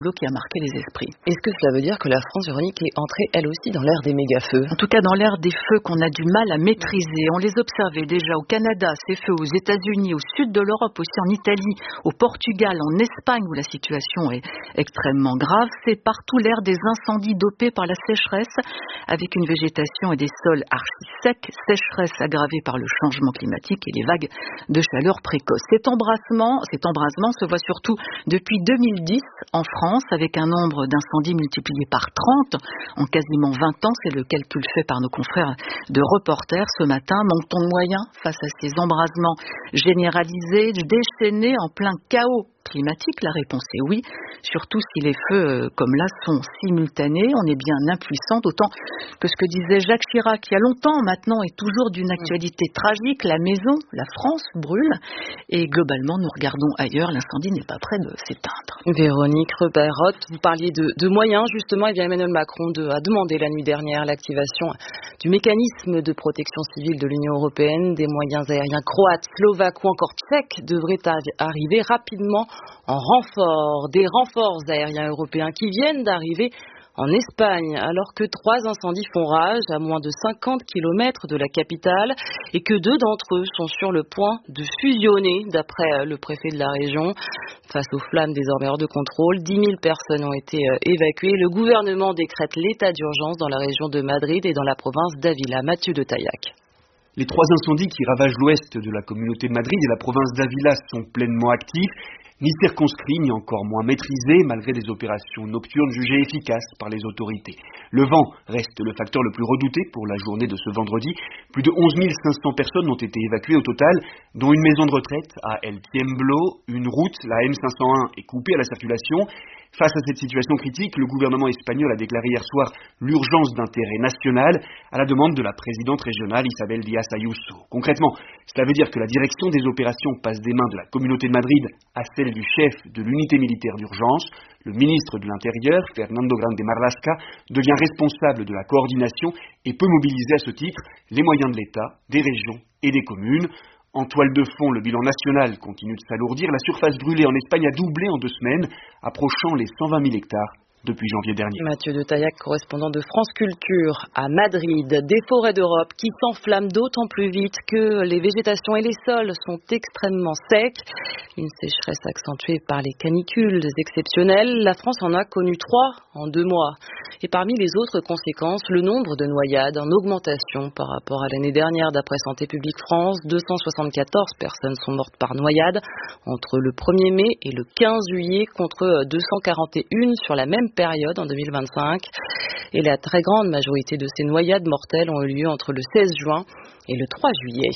qui a marqué les esprits. Est-ce que cela veut dire que la France, Véronique, est entrée elle aussi dans l'ère des méga-feux? En tout cas, dans l'ère des feux qu'on a du mal à maîtriser. On les observait déjà au Canada, ces feux aux États-Unis, au sud de l'Europe, aussi en Italie, au Portugal, en Espagne où la situation est extrêmement grave. C'est partout l'ère des incendies dopés par la sécheresse, avec une végétation et des sols archi-secs, sécheresse aggravée par le changement climatique et les vagues de chaleur précoces. Cet embrasement se voit surtout depuis 2010 en France, avec un nombre d'incendies multiplié par 30 en quasiment 20 ans. C'est le calcul fait par nos confrères de Reporters ce matin. Manque-t-on de moyens face à ces embrasements généralisés, déchaînés en plein chaos climatique? La réponse est oui, surtout si les feux comme là sont simultanés. On est bien impuissant, d'autant que ce que disait Jacques Chirac il y a longtemps maintenant est toujours d'une actualité tragique. La maison, la France brûle et globalement nous regardons ailleurs. L'incendie n'est pas près de s'éteindre. Véronique Reberotte, vous parliez de moyens justement. Et bien Emmanuel Macron a demandé la nuit dernière l'activation du mécanisme de protection civile de l'Union européenne. Des moyens aériens croates, slovaques ou encore tchèques devraient arriver rapidement en renfort. Des renforts aériens européens qui viennent d'arriver en Espagne, alors que 3 incendies font rage à moins de 50 km de la capitale et que 2 d'entre eux sont sur le point de fusionner, d'après le préfet de la région. Face aux flammes désormais hors de contrôle, 10 000 personnes ont été évacuées. Le gouvernement décrète l'état d'urgence dans la région de Madrid et dans la province d'Ávila. Mathieu de Taillac. Les 3 incendies qui ravagent l'ouest de la communauté de Madrid et la province d'Ávila sont pleinement actifs, ni circonscrits, ni encore moins maîtrisés, malgré des opérations nocturnes jugées efficaces par les autorités. Le vent reste le facteur le plus redouté pour la journée de ce vendredi. Plus de 11 500 personnes ont été évacuées au total, dont une maison de retraite à El Tiemblo, une route, la M501, est coupée à la circulation. Face à cette situation critique, le gouvernement espagnol a déclaré hier soir l'urgence d'intérêt national à la demande de la présidente régionale Isabel Díaz Ayuso. Concrètement, cela veut dire que la direction des opérations passe des mains de la communauté de Madrid à celle du chef de l'unité militaire d'urgence. Le ministre de l'Intérieur, Fernando Grande Marlaska, devient responsable de la coordination et peut mobiliser à ce titre les moyens de l'État, des régions et des communes. En toile de fond, le bilan national continue de s'alourdir. La surface brûlée en Espagne a doublé en 2 semaines, approchant les 120 000 hectares depuis janvier dernier. Mathieu de Taillac, correspondant de France Culture à Madrid. Des forêts d'Europe qui s'enflamment d'autant plus vite que les végétations et les sols sont extrêmement secs. Une sécheresse accentuée par les canicules exceptionnelles. La France en a connu 3 en 2 mois. Et parmi les autres conséquences, le nombre de noyades en augmentation par rapport à l'année dernière. D'après Santé publique France, 274 personnes sont mortes par noyade entre le 1er mai et le 15 juillet contre 241 sur la même période en 2025. Et la très grande majorité de ces noyades mortelles ont eu lieu entre le 16 juin et le 3 juillet.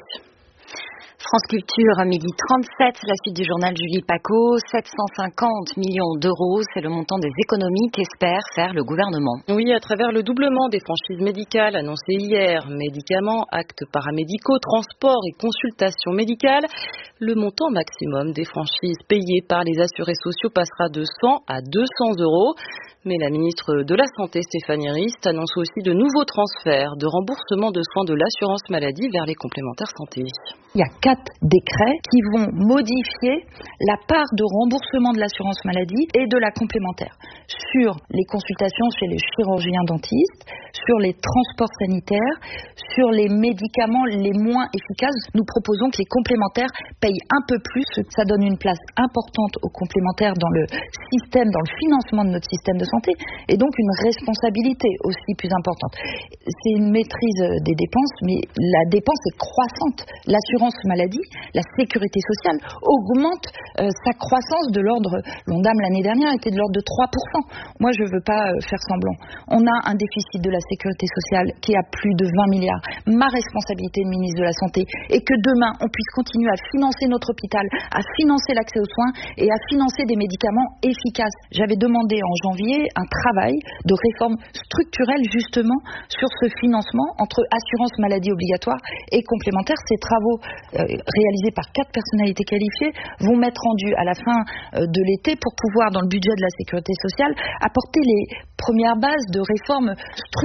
France Culture à 12h37, la suite du journal Julie Paco. 750 millions d'euros, c'est le montant des économies qu'espère faire le gouvernement. Oui, à travers le doublement des franchises médicales annoncées hier, médicaments, actes paramédicaux, transports et consultations médicales, le montant maximum des franchises payées par les assurés sociaux passera de 100 à 200 euros. Mais la ministre de la Santé, Stéphanie Rist, annonce aussi de nouveaux transferts de remboursement de soins de l'assurance maladie vers les complémentaires santé. Il y a 4 décrets qui vont modifier la part de remboursement de l'assurance maladie et de la complémentaire sur les consultations chez les chirurgiens dentistes, sur les transports sanitaires, sur les médicaments les moins efficaces. Nous proposons que les complémentaires payent un peu plus. Ça donne une place importante aux complémentaires dans le système, dans le financement de notre système de santé, et donc une responsabilité aussi plus importante. C'est une maîtrise des dépenses, mais la dépense est croissante. L'assurance maladie, la sécurité sociale augmente sa croissance de l'ordre, l'Ondam l'année dernière était de l'ordre de 3%. Moi, je ne veux pas faire semblant. On a un déficit de la sécurité sociale qui est à plus de 20 milliards. Ma responsabilité de ministre de la Santé est que demain, on puisse continuer à financer notre hôpital, à financer l'accès aux soins et à financer des médicaments efficaces. J'avais demandé en janvier un travail de réforme structurelle justement sur ce financement entre assurance maladie obligatoire et complémentaire. Ces travaux réalisés par 4 personnalités qualifiées vont m'être rendus à la fin de l'été pour pouvoir, dans le budget de la sécurité sociale, apporter les premières bases de réformes structurelles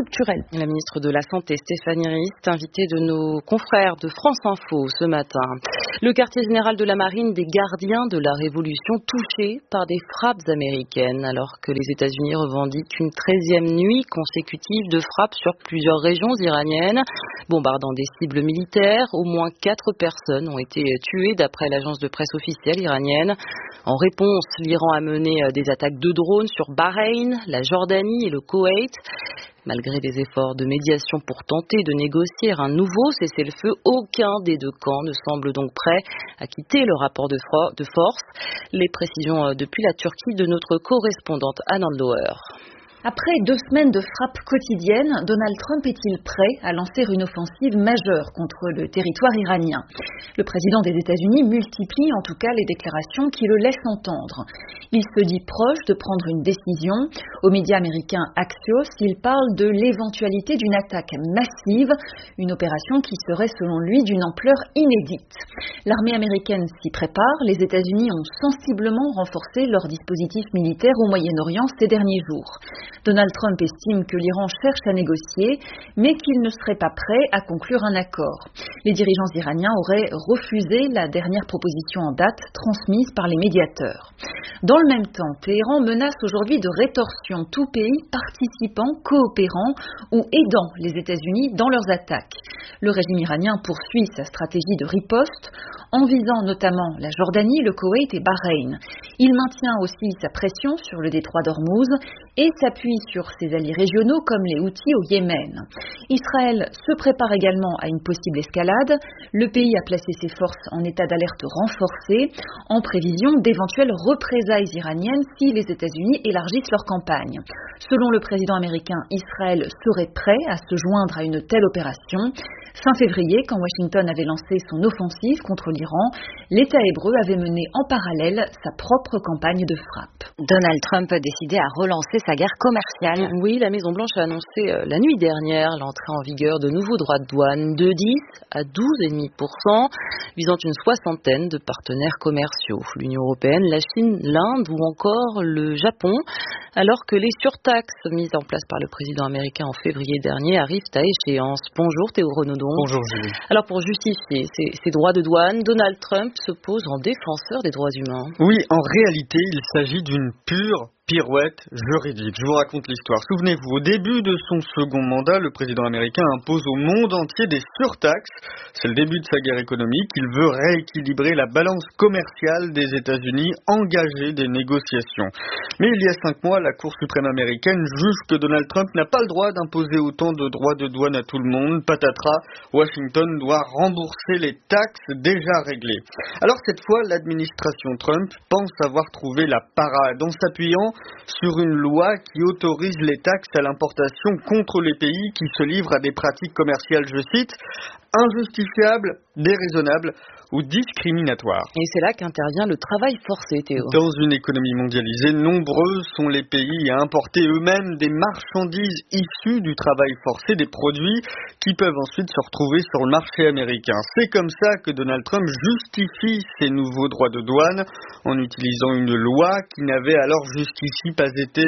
structurelle. La ministre de la Santé, Stéphanie Rist, invitée de nos confrères de France Info ce matin. Le quartier général de la Marine des gardiens de la Révolution touché par des frappes américaines, alors que les États-Unis revendiquent une 13e nuit consécutive de frappes sur plusieurs régions iraniennes, bombardant des cibles militaires. Au moins 4 personnes ont été tuées d'après l'agence de presse officielle iranienne. En réponse, l'Iran a mené des attaques de drones sur Bahreïn, la Jordanie et le Koweït. Malgré des efforts de médiation pour tenter de négocier un nouveau cessez-le-feu, aucun des deux camps ne semble donc prêt à quitter le rapport de force. Les précisions depuis la Turquie de notre correspondante Anne Andlauer. Après 2 semaines de frappes quotidiennes, Donald Trump est-il prêt à lancer une offensive majeure contre le territoire iranien ? Le président des États-Unis multiplie en tout cas les déclarations qui le laissent entendre. Il se dit proche de prendre une décision. Aux médias américains Axios, il parle de l'éventualité d'une attaque massive, une opération qui serait selon lui d'une ampleur inédite. L'armée américaine s'y prépare. Les États-Unis ont sensiblement renforcé leur dispositif militaire au Moyen-Orient ces derniers jours. Donald Trump estime que l'Iran cherche à négocier, mais qu'il ne serait pas prêt à conclure un accord. Les dirigeants iraniens auraient refusé la dernière proposition en date transmise par les médiateurs. Dans le même temps, Téhéran menace aujourd'hui de rétorsion tout pays participant, coopérant ou aidant les États-Unis dans leurs attaques. Le régime iranien poursuit sa stratégie de riposte en visant notamment la Jordanie, le Koweït et Bahreïn. Il maintient aussi sa pression sur le détroit d'Ormuz et s'appuie sur ses alliés régionaux comme les Houthis au Yémen. Israël se prépare également à une possible escalade. Le pays a placé ses forces en état d'alerte renforcé en prévision d'éventuelles représailles iraniennes si les États-Unis élargissent leur campagne. Selon le président américain, Israël serait prêt à se joindre à une telle opération. Fin février, quand Washington avait lancé son offensive contre l'Iran, l'État hébreu avait mené en parallèle sa propre campagne de frappe. Donald Trump a décidé à relancer sa guerre commerciale. Oui, la Maison-Blanche a annoncé la nuit dernière l'entrée en vigueur de nouveaux droits de douane de 10 à 12,5%, visant une soixantaine de partenaires commerciaux. L'Union européenne, la Chine, l'Inde ou encore le Japon, alors que les surtaxes mises en place par le président américain en février dernier arrivent à échéance. Bonjour Théo Renaudon. Bonjour Julie. Alors pour justifier ces droits de douane, Donald Trump se pose en défenseur des droits humains. Oui, en réalité, il s'agit d'une pure pirouette juridique. Je vous raconte l'histoire. Souvenez-vous, au début de son second mandat, le président américain impose au monde entier des surtaxes. C'est le début de sa guerre économique. Il veut rééquilibrer la balance commerciale des États-Unis, engager des négociations. Mais il y a 5 mois, la Cour suprême américaine juge que Donald Trump n'a pas le droit d'imposer autant de droits de douane à tout le monde. Patatras, Washington doit rembourser les taxes déjà réglées. Alors cette fois, l'administration Trump pense avoir trouvé la parade en s'appuyant sur une loi qui autorise les taxes à l'importation contre les pays qui se livrent à des pratiques commerciales, je cite, injustifiables, déraisonnables ou discriminatoires. Et c'est là qu'intervient le travail forcé, Théo. Dans une économie mondialisée, nombreux sont les pays à importer eux-mêmes des marchandises issues du travail forcé, des produits qui peuvent ensuite se retrouver sur le marché américain. C'est comme ça que Donald Trump justifie ces nouveaux droits de douane en utilisant une loi qui n'avait alors jusqu'ici pas été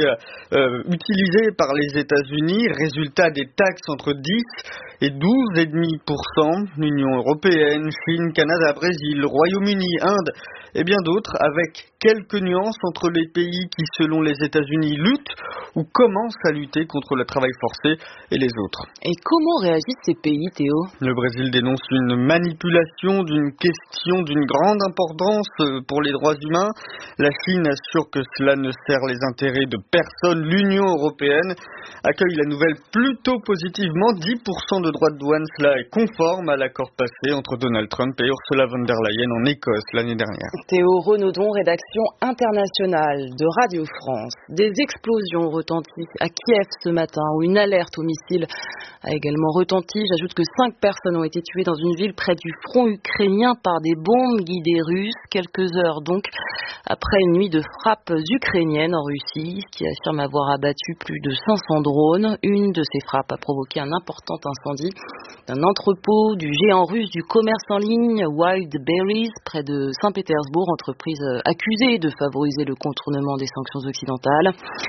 utilisée par les États-Unis. Résultat, des taxes entre 10 et 12,5%. L'Union européenne, Chine, Canada, Brésil, Royaume-Uni, Inde et bien d'autres, avec quelques nuances entre les pays qui, selon les États-Unis, luttent ou commencent à lutter contre le travail forcé et les autres. Et comment réagissent ces pays, Théo ? Le Brésil dénonce une manipulation d'une question d'une grande importance pour les droits humains. La Chine assure que cela ne sert les intérêts de personne. L'Union européenne accueille la nouvelle plutôt positivement. 10% de droits de douane, cela est conforme à l'accord passé entre Donald Trump et Ursula von der Leyen en Écosse l'année dernière. Théo Renaudon, rédaction internationale de Radio France. Des explosions retentissent à Kiev ce matin, où une alerte au missile a également retenti. J'ajoute que 5 personnes ont été tuées dans une ville près du front ukrainien par des bombes guidées russes, quelques heures donc après une nuit de frappes ukrainiennes en Russie, qui affirme avoir abattu plus de 500 drones. Une de ces frappes a provoqué un important incendie d'un entrepôt du géant russe du commerce en ligne Wildberries près de Saint-Pétersbourg, entreprise accusée de favoriser le contournement des sanctions occidentales.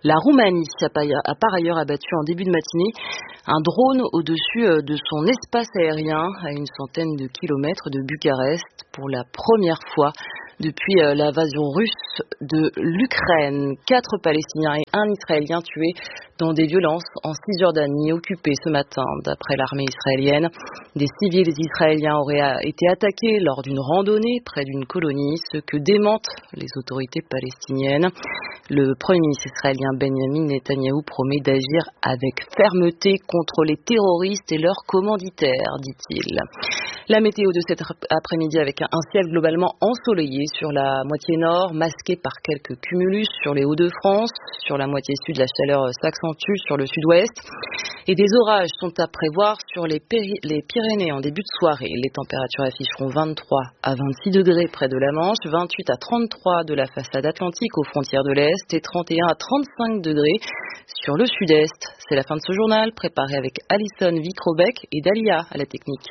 La Roumanie a par ailleurs abattu en début de matinée un drone au-dessus de son espace aérien à une centaine de kilomètres de Bucarest pour la première fois depuis l'invasion russe de l'Ukraine. 4 Palestiniens et 1 Israélien tués dans des violences en Cisjordanie occupée ce matin. D'après l'armée israélienne, des civils israéliens auraient été attaqués lors d'une randonnée près d'une colonie, ce que démentent les autorités palestiniennes. Le premier ministre israélien Benjamin Netanyahou promet d'agir avec fermeté contre les terroristes et leurs commanditaires, dit-il. La météo de cet après-midi avec un ciel globalement ensoleillé sur la moitié nord, masqué par quelques cumulus sur les Hauts-de-France. Sur la moitié sud, la chaleur s'accentue sur le sud-ouest. Et des orages sont à prévoir sur les Pyrénées en début de soirée. Les températures afficheront 23 à 26 degrés près de la Manche, 28 à 33 de la façade atlantique aux frontières de l'Est et 31 à 35 degrés sur le sud-est. C'est la fin de ce journal, préparé avec Alison Vicrobec et Dalia à la technique.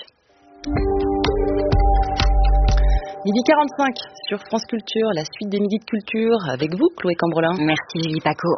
Midi 45 sur France Culture, la suite des Midis de Culture avec vous, Chloé Cambrelin. Merci Julie Paco.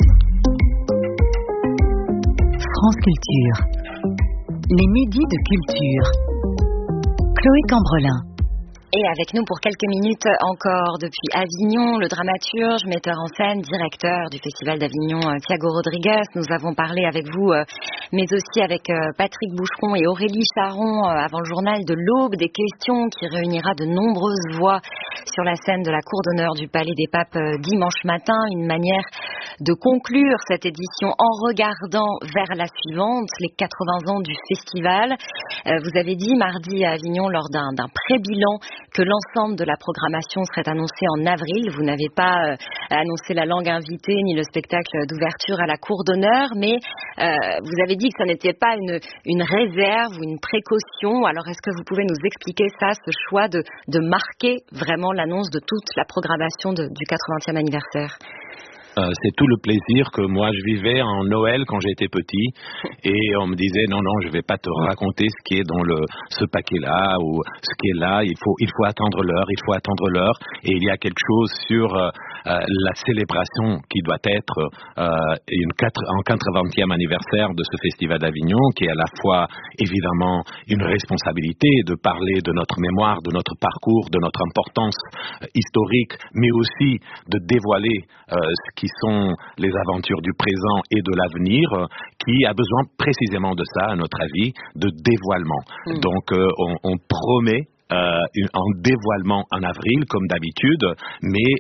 France Culture, les Midis de Culture. Chloé Cambrelin. Et avec nous pour quelques minutes encore depuis Avignon, le dramaturge, metteur en scène, directeur du Festival d'Avignon, Thiago Rodrigues. Nous avons parlé avec vous, mais aussi avec Patrick Boucheron et Aurélie Charon avant le journal de l'Aube, des questions qui réunira de nombreuses voix sur la scène de la Cour d'honneur du Palais des Papes dimanche matin. Une manière de conclure cette édition en regardant vers la suivante, les 80 ans du festival. Vous avez dit mardi à Avignon lors d'un pré-bilan que l'ensemble de la programmation serait annoncée en avril. Vous n'avez pas annoncé la langue invitée ni le spectacle d'ouverture à la Cour d'honneur, mais vous avez dit que ça n'était pas une réserve ou une précaution. Alors est-ce que vous pouvez nous expliquer ça, ce choix de marquer vraiment l'annonce de toute la programmation du 80e anniversaire ? C'est tout le plaisir que moi je vivais en Noël quand j'étais petit, et on me disait non, je vais pas te raconter ce qui est dans ce paquet-là ou ce qui est là, il faut attendre l'heure, et il y a quelque chose sur la célébration qui doit être en 80e anniversaire de ce festival d'Avignon, qui est à la fois évidemment une responsabilité de parler de notre mémoire, de notre parcours, de notre importance historique, mais aussi de dévoiler ce qui sont les aventures du présent et de l'avenir, qui a besoin précisément de ça, à notre avis, de dévoilement. Donc on promet un dévoilement en avril comme d'habitude, mais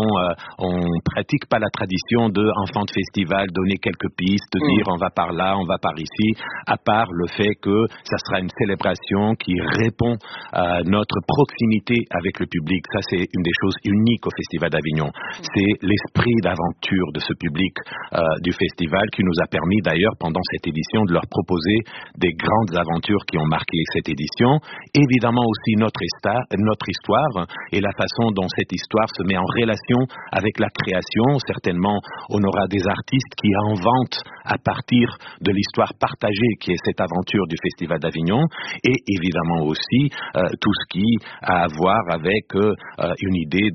on pratique pas la tradition de en fin de festival donner quelques pistes, dire on va par là, on va par ici, à part le fait que ça sera une célébration qui répond à notre proximité avec le public. Ça, c'est une des choses uniques au Festival d'Avignon. C'est l'esprit d'aventure de ce public du festival qui nous a permis d'ailleurs pendant cette édition de leur proposer des grandes aventures qui ont marqué cette édition. Évidemment aussi notre histoire et la façon dont cette histoire se met en relation avec la création. Certainement, on aura des artistes qui inventent à partir de l'histoire partagée qui est cette aventure du Festival d'Avignon, et évidemment aussi tout ce qui a à voir avec une idée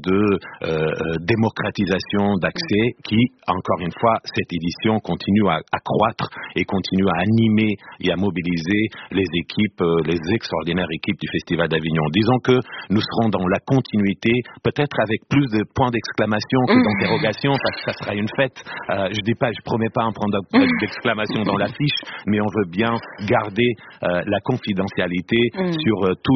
de démocratisation d'accès qui, encore une fois, cette édition continue à croître et continue à animer et à mobiliser les équipes, les extraordinaires équipes du Festival d'Avignon. Disons que nous serons dans la continuité, peut-être avec plus de points d'exclamation que d'interrogation, parce que ça sera une fête. Je promets pas un point d'exclamation dans l'affiche, mais on veut bien garder la confidentialité sur tous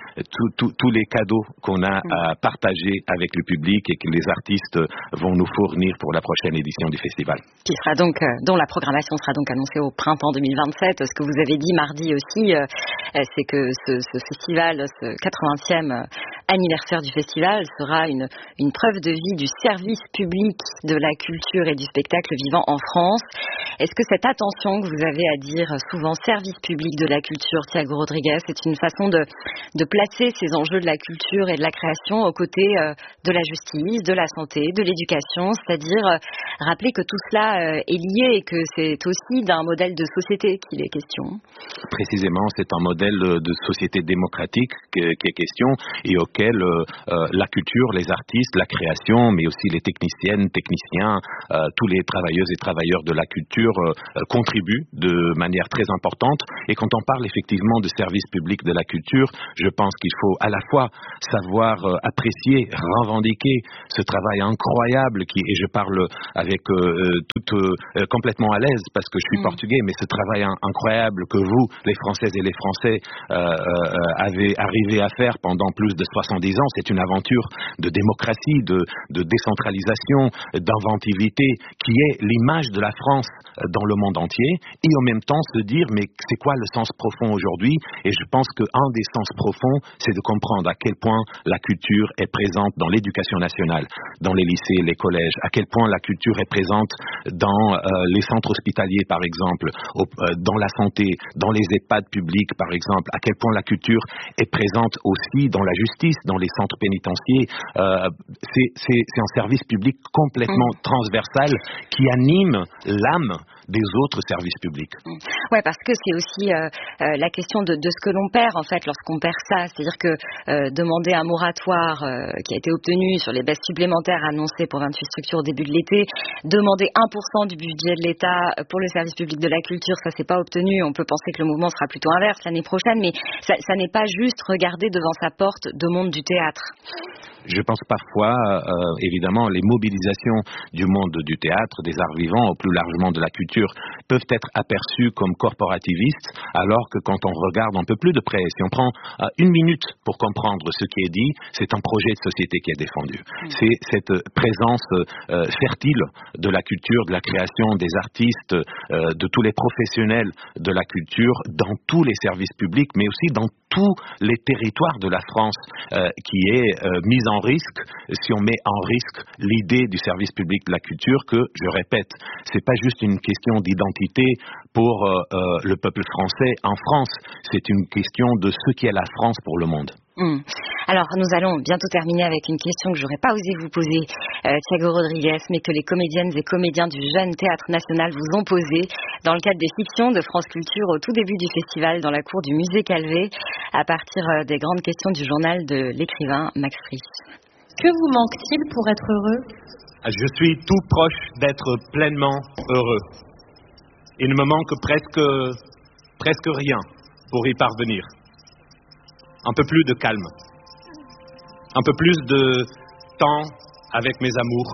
les cadeaux qu'on a à partager avec le public et que les artistes vont nous fournir pour la prochaine édition du festival. Qui sera donc, dont la programmation sera donc annoncée au printemps 2027. Ce que vous avez dit mardi aussi, c'est que ce festival, ce 80e anniversaire du festival sera une preuve de vie du service public de la culture et du spectacle vivant en France. Est-ce que cette attention que vous avez à dire souvent service public de la culture, Thiago Rodrigues, c'est une façon de placer ces enjeux de la culture et de la création aux côtés de la justice, de la santé, de l'éducation, c'est-à-dire rappeler que tout cela est lié et que c'est aussi d'un modèle de société qu'il est question? Précisément, c'est un modèle de société démocratique qui est question et auquel la culture, les artistes, la création, mais aussi les techniciennes, techniciens, tous les travailleuses et travailleurs de la culture contribuent de manière très importante. Et quand on parle effectivement de service public de la culture, je pense qu'il faut à la fois savoir apprécier, revendiquer ce travail incroyable et je parle avec complètement à l'aise parce que je suis portugais, mais ce travail incroyable que vous, les Françaises et les Français, avez arrivé à faire pendant plus de 70 ans, c'est une aventure de démocratie, de décentralisation, d'inventivité, qui est l'image de la France dans le monde entier, et en même temps se dire, mais c'est quoi le sens profond aujourd'hui? Et je pense qu'un des sens profonds, c'est de comprendre à quel point la culture est présente dans l'éducation nationale, dans les lycées, les collèges, à quel point la culture est présente dans les centres hospitaliers, par exemple, dans la santé, dans les EHPAD publics, par exemple, à quel point la culture est présente aussi dans la justice, dans les centres pénitentiaires. C'est un service public complètement transversal qui anime l'âme des autres services publics. Ouais, parce que c'est aussi la question de ce que l'on perd en fait lorsqu'on perd ça, c'est-à-dire que demander un moratoire qui a été obtenu sur les baisses supplémentaires annoncées pour 28 structures au début de l'été, demander 1% du budget de l'État pour le service public de la culture, ça s'est pas obtenu. On peut penser que le mouvement sera plutôt inverse l'année prochaine, mais ça n'est pas juste regarder devant sa porte de monde du théâtre. Je pense parfois, évidemment, les mobilisations du monde du théâtre, des arts vivants, ou plus largement de la culture, peuvent être aperçues comme corporativistes, alors que quand on regarde un peu plus de près, si on prend une minute pour comprendre ce qui est dit, c'est un projet de société qui est défendu. C'est cette présence fertile de la culture, de la création, des artistes, de tous les professionnels de la culture, dans tous les services publics, mais aussi dans tous les territoires de la France, qui est mise en risque, si on met en risque l'idée du service public de la culture, que, je répète, c'est pas juste une question d'identité pour le peuple français en France, c'est une question de ce qu'est la France pour le monde. Alors, nous allons bientôt terminer avec une question que j'aurais pas osé vous poser, Thiago Rodrigues, mais que les comédiennes et comédiens du Jeune Théâtre National vous ont posée dans le cadre des fictions de France Culture au tout début du festival dans la cour du musée Calvé, à partir des grandes questions du journal de l'écrivain Max Frisch. Que vous manque-t-il pour être heureux? Je suis tout proche d'être pleinement heureux. Il ne me manque presque rien pour y parvenir. Un peu plus de calme, un peu plus de temps avec mes amours,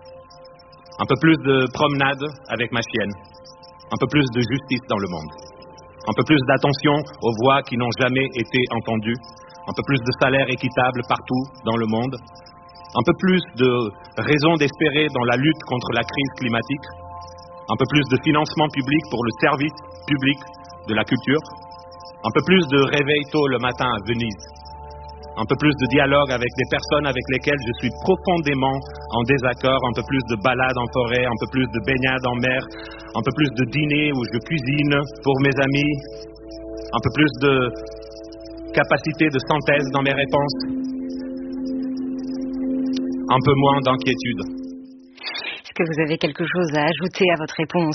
un peu plus de promenade avec ma chienne, un peu plus de justice dans le monde, un peu plus d'attention aux voix qui n'ont jamais été entendues, un peu plus de salaire équitable partout dans le monde, un peu plus de raison d'espérer dans la lutte contre la crise climatique, un peu plus de financement public pour le service public de la culture, un peu plus de réveil tôt le matin à Venise, un peu plus de dialogue avec des personnes avec lesquelles je suis profondément en désaccord, un peu plus de balades en forêt, un peu plus de baignade en mer, un peu plus de dîner où je cuisine pour mes amis, un peu plus de capacité de synthèse dans mes réponses, un peu moins d'inquiétude. Est-ce que vous avez quelque chose à ajouter à votre réponse?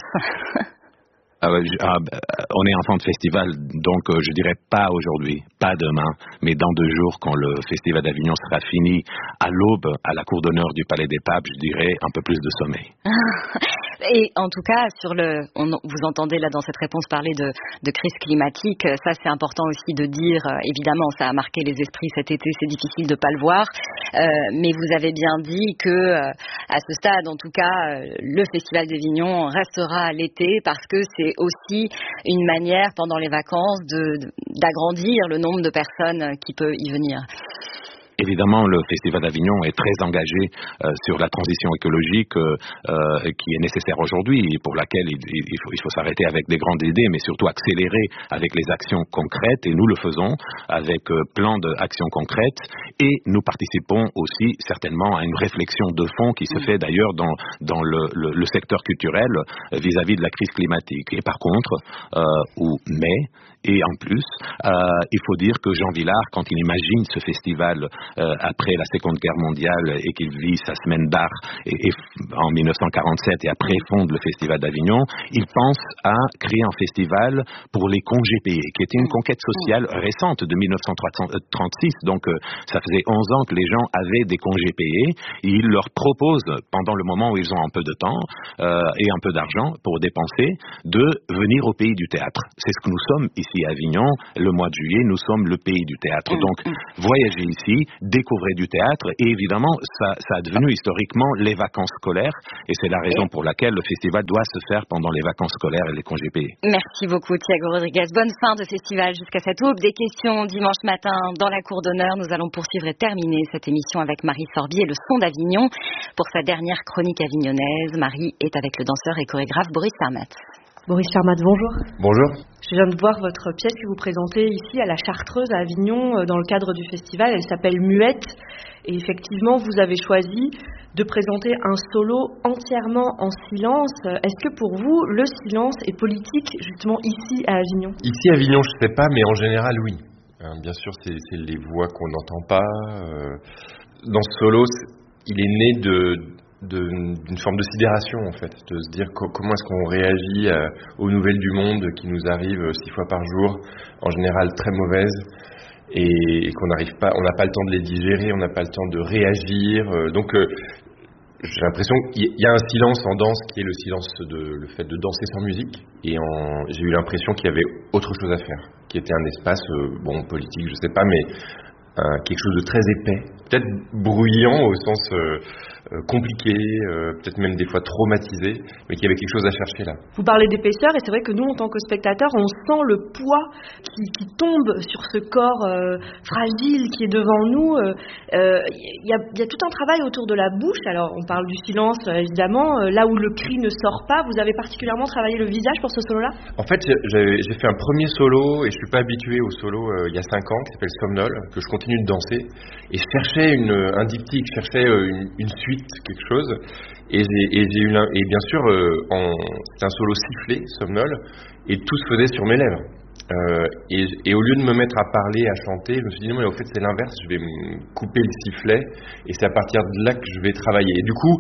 On est enfant de festival, donc je dirais pas aujourd'hui, pas demain, mais dans 2 jours, quand le festival d'Avignon sera fini, à l'aube, à la cour d'honneur du Palais des Papes, je dirais un peu plus de sommeil. Et en tout cas, vous entendez là dans cette réponse parler de crise climatique, ça c'est important aussi de dire, évidemment ça a marqué les esprits cet été, c'est difficile de pas le voir, mais vous avez bien dit que à ce stade, en tout cas, le Festival d'Avignon restera à l'été parce que c'est aussi une manière pendant les vacances d'agrandir le nombre de personnes qui peut y venir. Évidemment, le Festival d'Avignon est très engagé sur la transition écologique qui est nécessaire aujourd'hui et pour laquelle il faut s'arrêter avec des grandes idées, mais surtout accélérer avec les actions concrètes. Et nous le faisons avec plein d'actions concrètes. Et nous participons aussi certainement à une réflexion de fond qui se fait d'ailleurs dans le secteur culturel vis-à-vis de la crise climatique. Et par contre, et en plus, il faut dire que Jean Vilar, quand il imagine ce festival après la Seconde Guerre mondiale et qu'il vit sa semaine d'art en 1947 et après fonde le Festival d'Avignon, il pense à créer un festival pour les congés payés, qui était une conquête sociale récente de 1936. Donc ça faisait 11 ans que les gens avaient des congés payés et il leur propose, pendant le moment où ils ont un peu de temps et un peu d'argent pour dépenser, de venir au pays du théâtre. C'est ce que nous sommes ici à Avignon. Le mois de juillet, nous sommes le pays du théâtre. Donc, voyager ici, découvrir du théâtre, et évidemment, ça a devenu historiquement les vacances scolaires, et c'est la raison pour laquelle le festival doit se faire pendant les vacances scolaires et les congés payés. Merci beaucoup, Thiago Rodriguez. Bonne fin de festival jusqu'à cette aube. Des questions dimanche matin dans la cour d'honneur. Nous allons poursuivre et terminer cette émission avec Marie Sorbier et le son d'Avignon. Pour sa dernière chronique avignonnaise, Marie est avec le danseur et chorégraphe Boris Fermat. Boris Fermat, bonjour. Bonjour. Je viens de voir votre pièce que vous présentez ici à la Chartreuse à Avignon dans le cadre du festival. Elle s'appelle Muette. Et effectivement, vous avez choisi de présenter un solo entièrement en silence. Est-ce que pour vous, le silence est politique justement ici à Avignon ? Ici à Avignon, je ne sais pas, mais en général, oui. Bien sûr, c'est les voix qu'on n'entend pas. Dans ce solo, il est né d'une forme de sidération en fait, de se dire comment est-ce qu'on réagit aux nouvelles du monde qui nous arrivent 6 fois par jour, en général très mauvaises, et qu'on n'arrive pas, on n'a pas le temps de les digérer, on n'a pas le temps de réagir. Donc j'ai l'impression qu'il y a un silence en danse qui est le silence le fait de danser sans musique, et j'ai eu l'impression qu'il y avait autre chose à faire, qui était un espace politique, je sais pas, mais quelque chose de très épais, peut-être bruyant au sens compliqué, peut-être même des fois traumatisé, mais qu'il y avait quelque chose à chercher là. Vous parlez d'épaisseur, et c'est vrai que nous, en tant que spectateurs, on sent le poids qui tombe sur ce corps fragile qui est devant nous. Il y a tout un travail autour de la bouche. Alors, on parle du silence, évidemment. Là où le cri ne sort pas, vous avez particulièrement travaillé le visage pour ce solo-là ? En fait, j'ai fait un premier solo, et je suis pas habitué au solo il y a 5 ans, qui s'appelle Somnol, que je continue de danser, et je cherchais un diptyque, je cherchais une suite, quelque chose, et bien sûr c'est un solo sifflé, Somnol, et tout se faisait sur mes lèvres, et au lieu de me mettre à parler, à chanter, je me suis dit non, mais au fait c'est l'inverse, je vais me couper le sifflet, et c'est à partir de là que je vais travailler, et du coup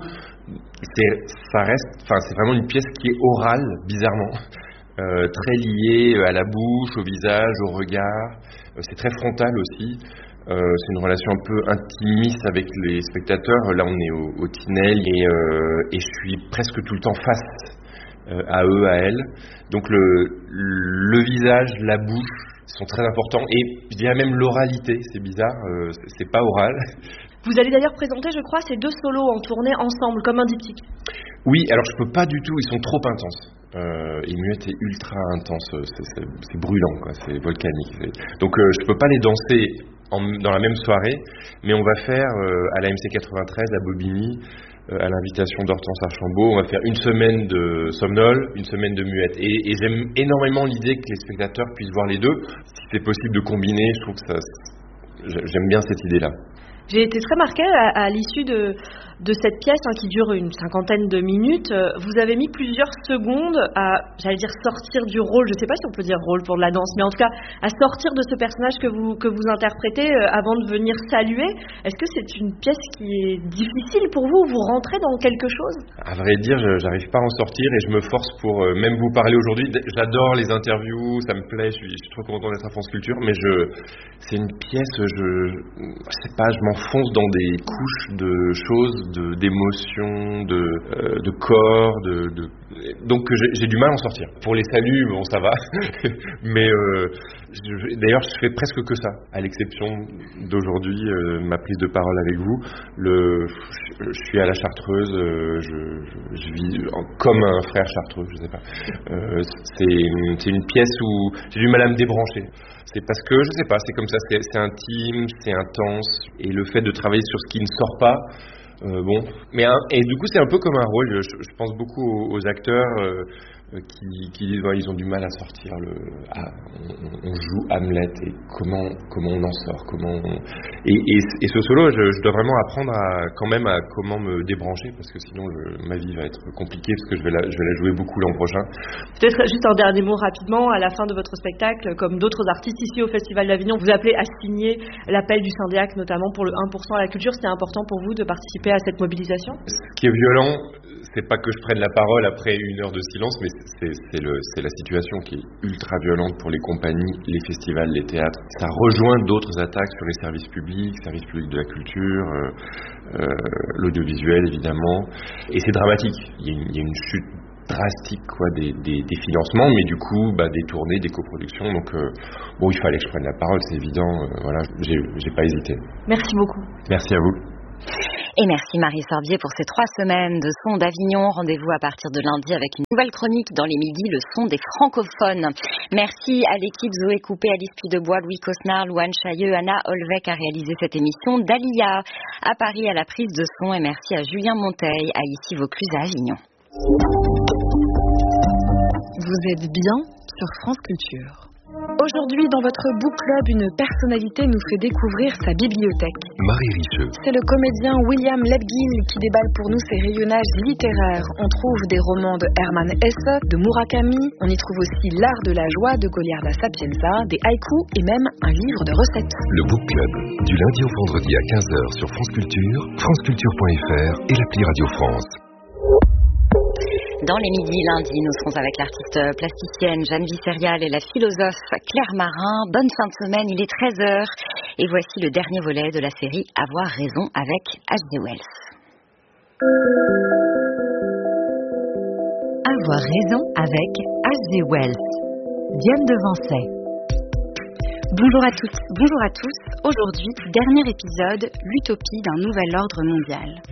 c'est vraiment une pièce qui est orale, bizarrement, très liée à la bouche, au visage, au regard, c'est très frontal aussi. C'est une relation un peu intimiste avec les spectateurs. Là, on est au Tinel et je suis presque tout le temps face à eux, à elles. Donc le visage, la bouche sont très importants, et je dirais même l'oralité. C'est bizarre, c'est pas oral. Vous allez d'ailleurs présenter, je crois, ces 2 solos en tournée ensemble, comme un diptyque. Oui, alors je peux pas du tout, ils sont trop intenses. Et Muette est ultra intense, c'est brûlant, quoi, c'est volcanique. Donc je peux pas les danser dans la même soirée, mais on va faire à la MC 93 à Bobigny, à l'invitation d'Hortense Archambault, on va faire une semaine de Somnol, une semaine de Muette, et j'aime énormément l'idée que les spectateurs puissent voir les deux. Si c'est possible de combiner, je trouve que j'aime bien cette idée-là. J'ai été très marquée à l'issue de cette pièce qui dure une 50aine de minutes. Vous avez mis plusieurs secondes à, j'allais dire, sortir du rôle. Je ne sais pas si on peut dire rôle pour de la danse, mais en tout cas à sortir de ce personnage que vous interprétez avant de venir saluer. Est-ce que c'est une pièce qui est difficile pour vous? Vous rentrez dans quelque chose? À vrai dire, j'arrive pas à en sortir, et je me force pour même vous parler aujourd'hui. J'adore les interviews, ça me plaît, je suis trop content d'être à France Culture, mais c'est une pièce, je sais pas, je m'enfonce dans des couches de choses d'émotions, de corps, donc j'ai du mal à en sortir. Pour les saluts, bon ça va, mais d'ailleurs je fais presque que ça, à l'exception d'aujourd'hui, ma prise de parole avec vous. Je suis à la Chartreuse, je vis comme un frère chartreux, je sais pas. C'est une pièce où j'ai du mal à me débrancher. C'est parce que, je sais pas, c'est comme ça, c'est intime, c'est intense, et le fait de travailler sur ce qui ne sort pas, et du coup c'est un peu comme un rôle. Je pense beaucoup aux acteurs qui disent ils ont du mal à sortir on joue Hamlet, et comment on en sort, et ce solo, je dois vraiment apprendre à comment me débrancher, parce que sinon ma vie va être compliquée, parce que je vais la jouer beaucoup l'an prochain. Peut-être juste un dernier mot rapidement, à la fin de votre spectacle, comme d'autres artistes ici au Festival d'Avignon, vous appelez à signer l'appel du Syndiac, notamment pour le 1% à la culture. C'était important pour vous de participer à cette mobilisation? Ce qui est violent, c'est pas que je prenne la parole après une heure de silence, mais c'est la situation qui est ultra violente pour les compagnies, les festivals, les théâtres. Ça rejoint d'autres attaques sur les services publics de la culture, l'audiovisuel évidemment, et c'est dramatique. Il y a une chute drastique des financements, mais du coup des tournées, des coproductions, donc il fallait que je prenne la parole, c'est évident, j'ai pas hésité. Merci beaucoup. Merci à vous. Et merci Marie Sorbier pour ces 3 semaines de Son d'Avignon. Rendez-vous à partir de lundi avec une nouvelle chronique dans les midis, le son des francophones. Merci à l'équipe Zoé Coupé, Alice Puydebois, Louis Cosnard, Louane Chailleux, Anna Olvec a réalisé cette émission, Dalia à Paris à la prise de son, et merci à Julien Monteil à Ici Vaucluse à Avignon. Vous êtes bien sur France Culture. Aujourd'hui, dans votre book club, une personnalité nous fait découvrir sa bibliothèque. Marie Richeux. C'est le comédien William Lebguil qui déballe pour nous ses rayonnages littéraires. On trouve des romans de Hermann Hesse, de Murakami. On y trouve aussi L'art de la joie de Goliarda Sapienza, des haïkus et même un livre de recettes. Le book club, du lundi au vendredi à 15h sur France Culture, franceculture.fr et l'appli Radio France. Dans les midis lundi, nous serons avec l'artiste plasticienne Jeanne Visserial et la philosophe Claire Marin. Bonne fin de semaine, il est 13h. Et voici le dernier volet de la série Avoir raison avec H.G. Wells. Avoir raison avec H.G. Wells. Diane Devancey. Bonjour à toutes, bonjour à tous. Aujourd'hui, dernier épisode, l'utopie d'un nouvel ordre mondial.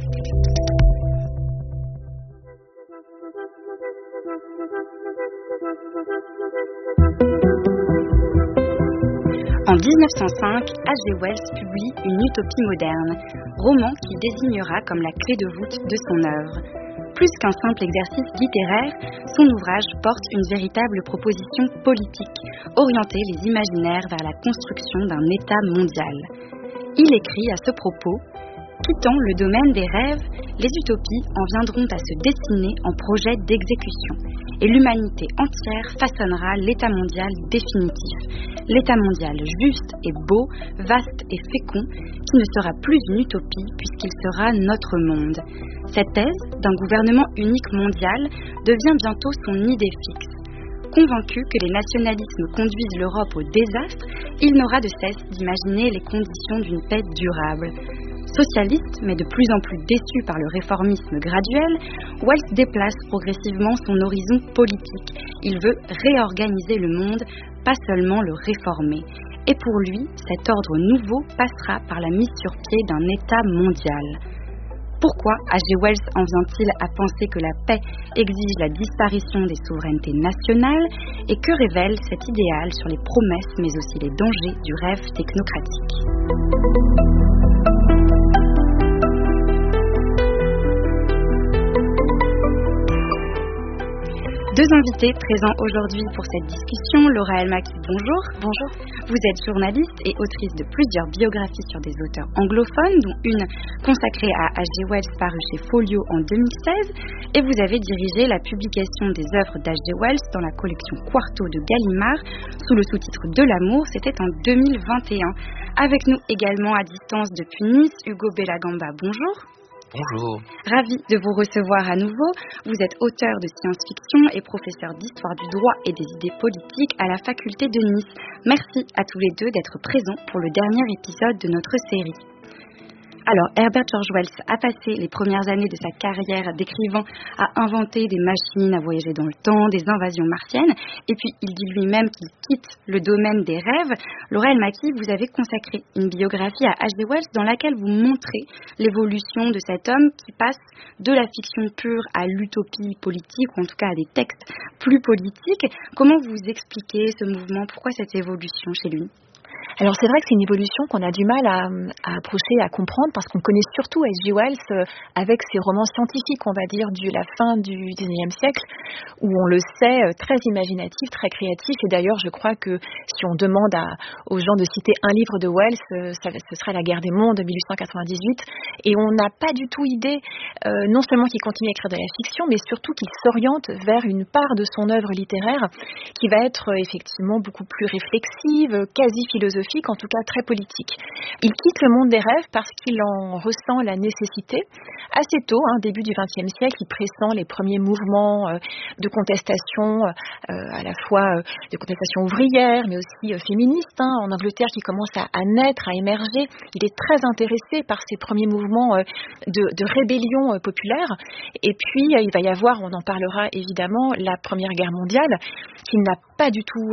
En 1905, H.G. Wells publie Une utopie moderne, roman qu'il désignera comme la clé de voûte de son œuvre. Plus qu'un simple exercice littéraire, son ouvrage porte une véritable proposition politique, orienter les imaginaires vers la construction d'un État mondial. Il écrit à ce propos: quittant le domaine des rêves, les utopies en viendront à se dessiner en projet d'exécution, et l'humanité entière façonnera l'État mondial définitif, l'État mondial juste et beau, vaste et fécond, qui ne sera plus une utopie puisqu'il sera notre monde. Cette thèse d'un gouvernement unique mondial devient bientôt son idée fixe. Convaincu que les nationalismes conduisent l'Europe au désastre, il n'aura de cesse d'imaginer les conditions d'une paix durable. Socialiste, mais de plus en plus déçu par le réformisme graduel, Wells déplace progressivement son horizon politique. Il veut réorganiser le monde, pas seulement le réformer. Et pour lui, cet ordre nouveau passera par la mise sur pied d'un État mondial. Pourquoi H.G. Wells en vient-il à penser que la paix exige la disparition des souverainetés nationales, et que révèle cet idéal sur les promesses mais aussi les dangers du rêve technocratique ? Deux invités présents aujourd'hui pour cette discussion. Laura Elmaki, bonjour. Bonjour. Vous êtes journaliste et autrice de plusieurs biographies sur des auteurs anglophones, dont une consacrée à H.G. Wells parue chez Folio en 2016. Et vous avez dirigé la publication des œuvres d'H.G. Wells dans la collection Quarto de Gallimard, sous le sous-titre De l'amour. C'était en 2021. Avec nous également à distance depuis Nice, Hugo Bellagamba, bonjour. Bonjour. Ravi de vous recevoir à nouveau. Vous êtes auteur de science-fiction et professeur d'histoire du droit et des idées politiques à la faculté de Nice. Merci à tous les deux d'être présents pour le dernier épisode de notre série. Alors, Herbert George Wells a passé les premières années de sa carrière d'écrivain à inventer des machines à voyager dans le temps, des invasions martiennes, et puis il dit lui-même qu'il quitte le domaine des rêves. Laura El-Maki, vous avez consacré une biographie à H.G. Wells dans laquelle vous montrez l'évolution de cet homme qui passe de la fiction pure à l'utopie politique, ou en tout cas à des textes plus politiques. Comment vous expliquez ce mouvement? Pourquoi cette évolution chez lui? Alors c'est vrai que c'est une évolution qu'on a du mal à approcher, à comprendre, parce qu'on connaît surtout H.G. Wells avec ses romans scientifiques, on va dire, de la fin du XIXe siècle, où on le sait, très imaginatif, très créatif. Et d'ailleurs, je crois que si on demande aux gens de citer un livre de Wells, ce serait La Guerre des mondes de 1898. Et on n'a pas du tout idée, non seulement qu'il continue à écrire de la fiction, mais surtout qu'il s'oriente vers une part de son œuvre littéraire qui va être effectivement beaucoup plus réflexive, quasi philosophique, en tout cas très politique. Il quitte le monde des rêves parce qu'il en ressent la nécessité assez tôt, début du XXe siècle. Il pressent les premiers mouvements de contestation, à la fois de contestation ouvrière, mais aussi féministe, en Angleterre, qui commence à naître, à émerger. Il est très intéressé par ces premiers mouvements de rébellion populaire. Et puis, il va y avoir, on en parlera évidemment, la Première Guerre mondiale, qu'il n'a pas du tout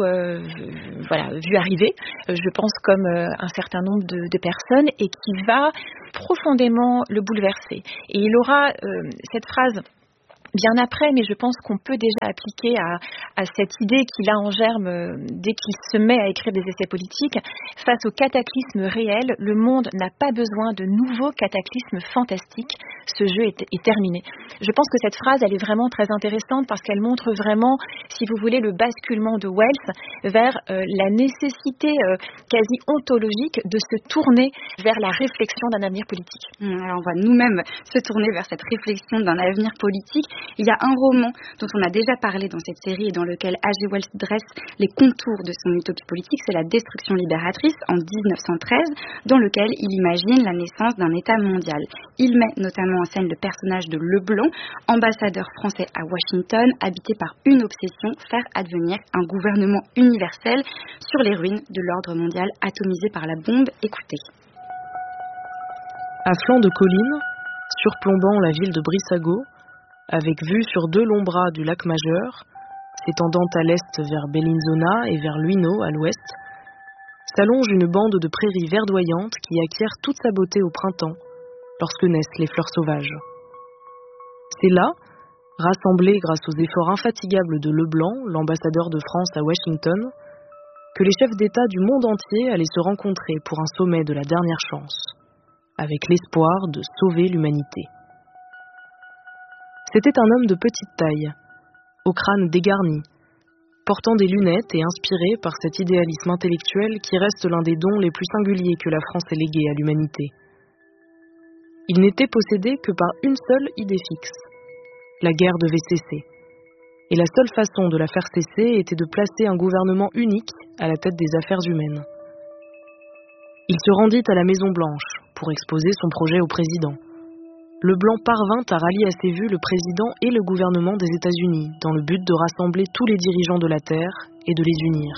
vu arriver. Je pense comme un certain nombre de personnes, et qui va profondément le bouleverser. Et il aura cette phrase bien après, mais je pense qu'on peut déjà appliquer à cette idée qu'il a en germe dès qu'il se met à écrire des essais politiques. Face au cataclysme réel, le monde n'a pas besoin de nouveaux cataclysmes fantastiques. Ce jeu est terminé. Je pense que cette phrase, elle est vraiment très intéressante parce qu'elle montre vraiment, si vous voulez, le basculement de Wells vers la nécessité quasi ontologique de se tourner vers la réflexion d'un avenir politique. Alors on va nous-mêmes se tourner vers cette réflexion d'un avenir politique. Il y a un roman dont on a déjà parlé dans cette série et dans lequel H.G. Wells dresse les contours de son utopie politique, c'est La Destruction libératrice en 1913, dans lequel il imagine la naissance d'un État mondial. Il met notamment en scène le personnage de Leblanc, ambassadeur français à Washington, habité par une obsession, faire advenir un gouvernement universel sur les ruines de l'ordre mondial atomisé par la bombe. Écoutez. À flanc de collines, surplombant la ville de Brissago, avec vue sur 2 longs bras du lac Majeur, s'étendant à l'est vers Bellinzona et vers Luino à l'ouest, s'allonge une bande de prairies verdoyantes qui acquiert toute sa beauté au printemps, lorsque naissent les fleurs sauvages. C'est là, rassemblés grâce aux efforts infatigables de Leblanc, l'ambassadeur de France à Washington, que les chefs d'État du monde entier allaient se rencontrer pour un sommet de la dernière chance, avec l'espoir de sauver l'humanité. C'était un homme de petite taille, au crâne dégarni, portant des lunettes et inspiré par cet idéalisme intellectuel qui reste l'un des dons les plus singuliers que la France ait légué à l'humanité. Il n'était possédé que par une seule idée fixe. La guerre devait cesser. Et la seule façon de la faire cesser était de placer un gouvernement unique à la tête des affaires humaines. Il se rendit à la Maison-Blanche pour exposer son projet au président. Leblanc parvint à rallier à ses vues le président et le gouvernement des États-Unis dans le but de rassembler tous les dirigeants de la Terre et de les unir.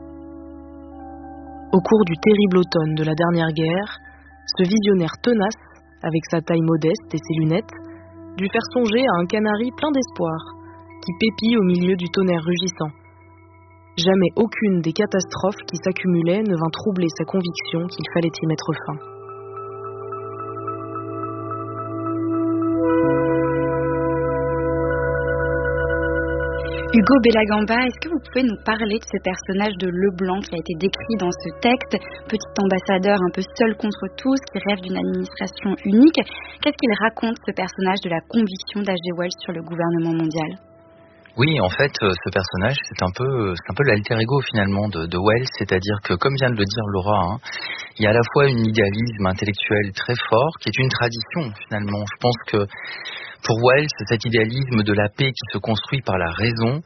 Au cours du terrible automne de la dernière guerre, ce visionnaire tenace, avec sa taille modeste et ses lunettes, dut faire songer à un canari plein d'espoir, qui pépit au milieu du tonnerre rugissant. Jamais aucune des catastrophes qui s'accumulaient ne vint troubler sa conviction qu'il fallait y mettre fin. Hugo Bellagamba, est-ce que vous pouvez nous parler de ce personnage de Leblanc qui a été décrit dans ce texte, petit ambassadeur un peu seul contre tous, qui rêve d'une administration unique? Qu'est-ce qu'il raconte, ce personnage, de la conviction d'H.G. Wells sur le gouvernement mondial? Oui, en fait, ce personnage, c'est un peu l'alter ego finalement de Wells, c'est-à-dire que, comme vient de le dire Laura, il y a à la fois un idéalisme intellectuel très fort, qui est une tradition finalement. Je pense que pour Wells, cet idéalisme de la paix qui se construit par la raison,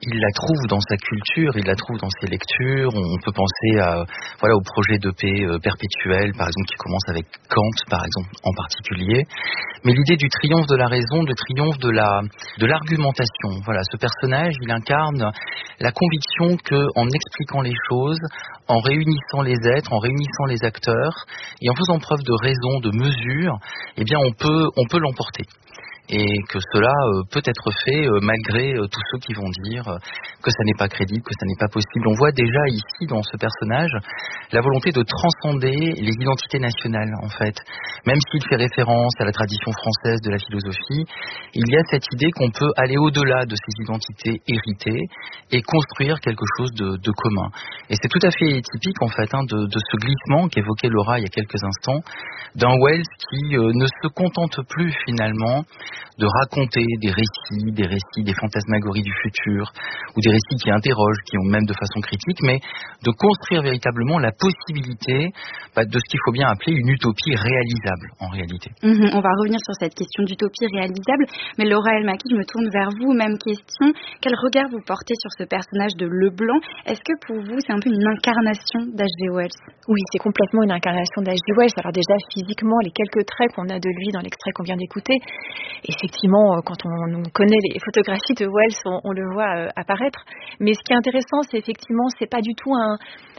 il la trouve dans sa culture, il la trouve dans ses lectures. On peut penser au projet de paix perpétuel, par exemple, qui commence avec Kant, par exemple, en particulier. Mais l'idée du triomphe de la raison, le triomphe de l'argumentation. Voilà, ce personnage, il incarne la conviction que, en expliquant les choses, en réunissant les êtres, en réunissant les acteurs, et en faisant preuve de raison, de mesure, eh bien, on peut l'emporter. Et que cela peut être fait malgré tous ceux qui vont dire que ça n'est pas crédible, que ça n'est pas possible. On voit déjà ici, dans ce personnage, la volonté de transcender les identités nationales, en fait. Même s'il fait référence à la tradition française de la philosophie, il y a cette idée qu'on peut aller au-delà de ces identités héritées et construire quelque chose de commun. Et c'est tout à fait typique, en fait, de ce glissement qu'évoquait Laura il y a quelques instants, d'un Wells qui ne se contente plus, finalement, de raconter des récits, des fantasmagories du futur, ou des récits qui interrogent, qui ont même de façon critique, mais de construire véritablement la possibilité de ce qu'il faut bien appeler une utopie réalisable, en réalité. On va revenir sur cette question d'utopie réalisable, mais Laura El-Maki, je me tourne vers vous, même question. Quel regard vous portez sur ce personnage de Leblanc? Est-ce que pour vous, c'est un peu une incarnation d'H.G. Wells? Oui, c'est complètement une incarnation d'H.G. Wells. Alors déjà, physiquement, les quelques traits qu'on a de lui dans l'extrait qu'on vient d'écouter, effectivement, quand on connaît les photographies de Wells, on le voit apparaître. Mais ce qui est intéressant, c'est effectivement, c'est pas du tout un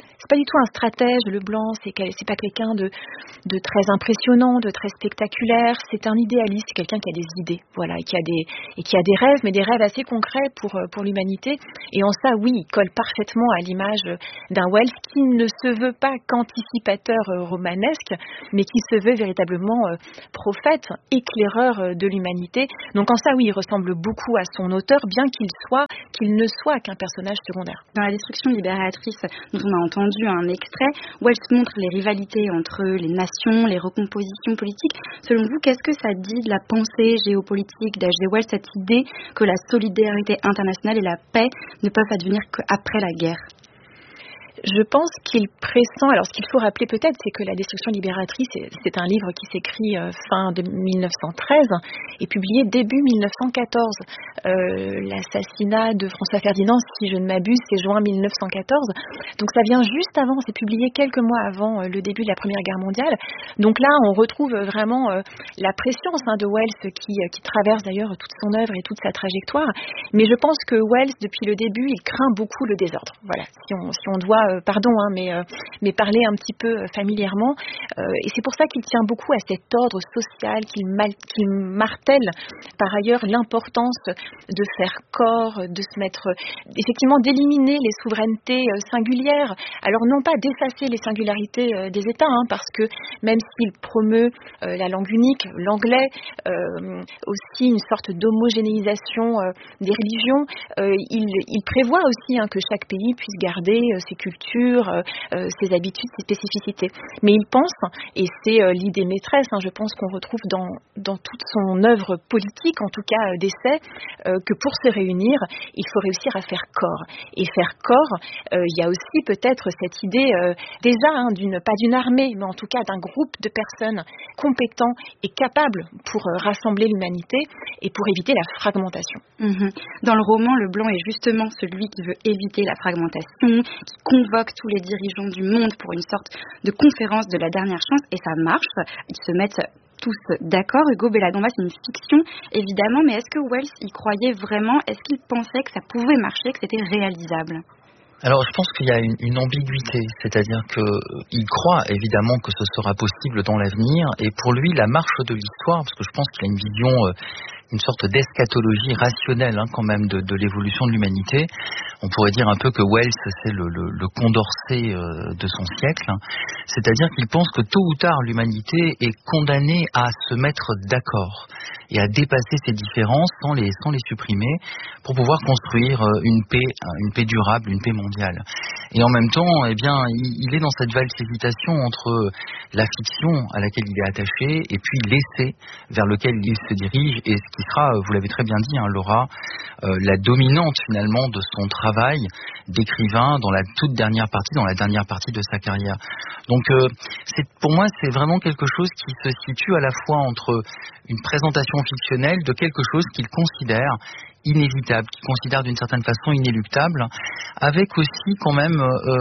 stratège, Leblanc, c'est pas quelqu'un de très impressionnant, de très spectaculaire, c'est un idéaliste, c'est quelqu'un qui a des idées, voilà, et qui a des rêves, mais des rêves assez concrets pour l'humanité. Et en ça, oui, il colle parfaitement à l'image d'un Wells qui ne se veut pas qu'anticipateur romanesque, mais qui se veut véritablement prophète, éclaireur de l'humanité. Donc en ça, oui, il ressemble beaucoup à son auteur, bien qu'il ne soit qu'un personnage secondaire. Dans La Destruction libératrice, dont on a entendu un extrait, Wells montre les rivalités entre les nations, les recompositions politiques. Selon vous, qu'est-ce que ça dit de la pensée géopolitique d'H.G. Wells, cette idée que la solidarité internationale et la paix ne peuvent advenir qu'après la guerre? Je pense qu'il pressent, alors ce qu'il faut rappeler peut-être, c'est que La Destruction libératrice, c'est un livre qui s'écrit fin de 1913 et publié début 1914. L'assassinat de François Ferdinand, si je ne m'abuse, c'est juin 1914. Donc ça vient juste avant, c'est publié quelques mois avant le début de la Première Guerre mondiale. Donc là, on retrouve vraiment la préscience de Wells qui traverse d'ailleurs toute son œuvre et toute sa trajectoire. Mais je pense que Wells, depuis le début, il craint beaucoup le désordre. Voilà, si on doit mais parler un petit peu familièrement. Et c'est pour ça qu'il tient beaucoup à cet ordre social, qu'il martèle par ailleurs l'importance de faire corps, de se mettre, effectivement, d'éliminer les souverainetés singulières. Alors non pas d'effacer les singularités des États, parce que même s'il promeut la langue unique, l'anglais, aussi une sorte d'homogénéisation des religions, il prévoit aussi que chaque pays puisse garder ses cultures, ses habitudes, ses spécificités. Mais il pense, et c'est l'idée maîtresse, je pense qu'on retrouve dans toute son œuvre politique, en tout cas d'essai, que pour se réunir, il faut réussir à faire corps. Et faire corps, il y a aussi peut-être cette idée déjà, pas d'une armée, mais en tout cas d'un groupe de personnes compétents et capables pour rassembler l'humanité et pour éviter la fragmentation. Dans le roman, Leblanc est justement celui qui veut éviter la fragmentation, qui convoque tous les dirigeants du monde pour une sorte de conférence de la dernière chance, et ça marche. Ils se mettent tous d'accord. Hugo Belladonna, c'est une fiction, évidemment, mais est-ce que Wells y croyait vraiment? Est-ce qu'il pensait que ça pouvait marcher, que c'était réalisable? Alors, je pense qu'il y a une ambiguïté, c'est-à-dire qu'il croit évidemment que ce sera possible dans l'avenir, et pour lui, la marche de l'histoire, parce que je pense qu'il a une vision, une sorte d'eschatologie rationnelle quand même de l'évolution de l'humanité. On pourrait dire un peu que Wells, c'est le Condorcet de son siècle, c'est-à-dire qu'il pense que tôt ou tard, l'humanité est condamnée à se mettre d'accord et à dépasser ses différences sans les supprimer pour pouvoir construire une paix durable, une paix mondiale. Et en même temps, il est dans cette valse hésitation entre la fiction à laquelle il est attaché et puis l'essai vers lequel il se dirige, et ce qui sera, vous l'avez très bien dit, Laura, la dominante finalement de son travail d'écrivain dans la dernière partie de sa carrière. Donc pour moi, c'est vraiment quelque chose qui se situe à la fois entre une présentation fictionnelle de quelque chose qu'il considère inévitable, qu'il considère d'une certaine façon inéluctable, avec aussi quand même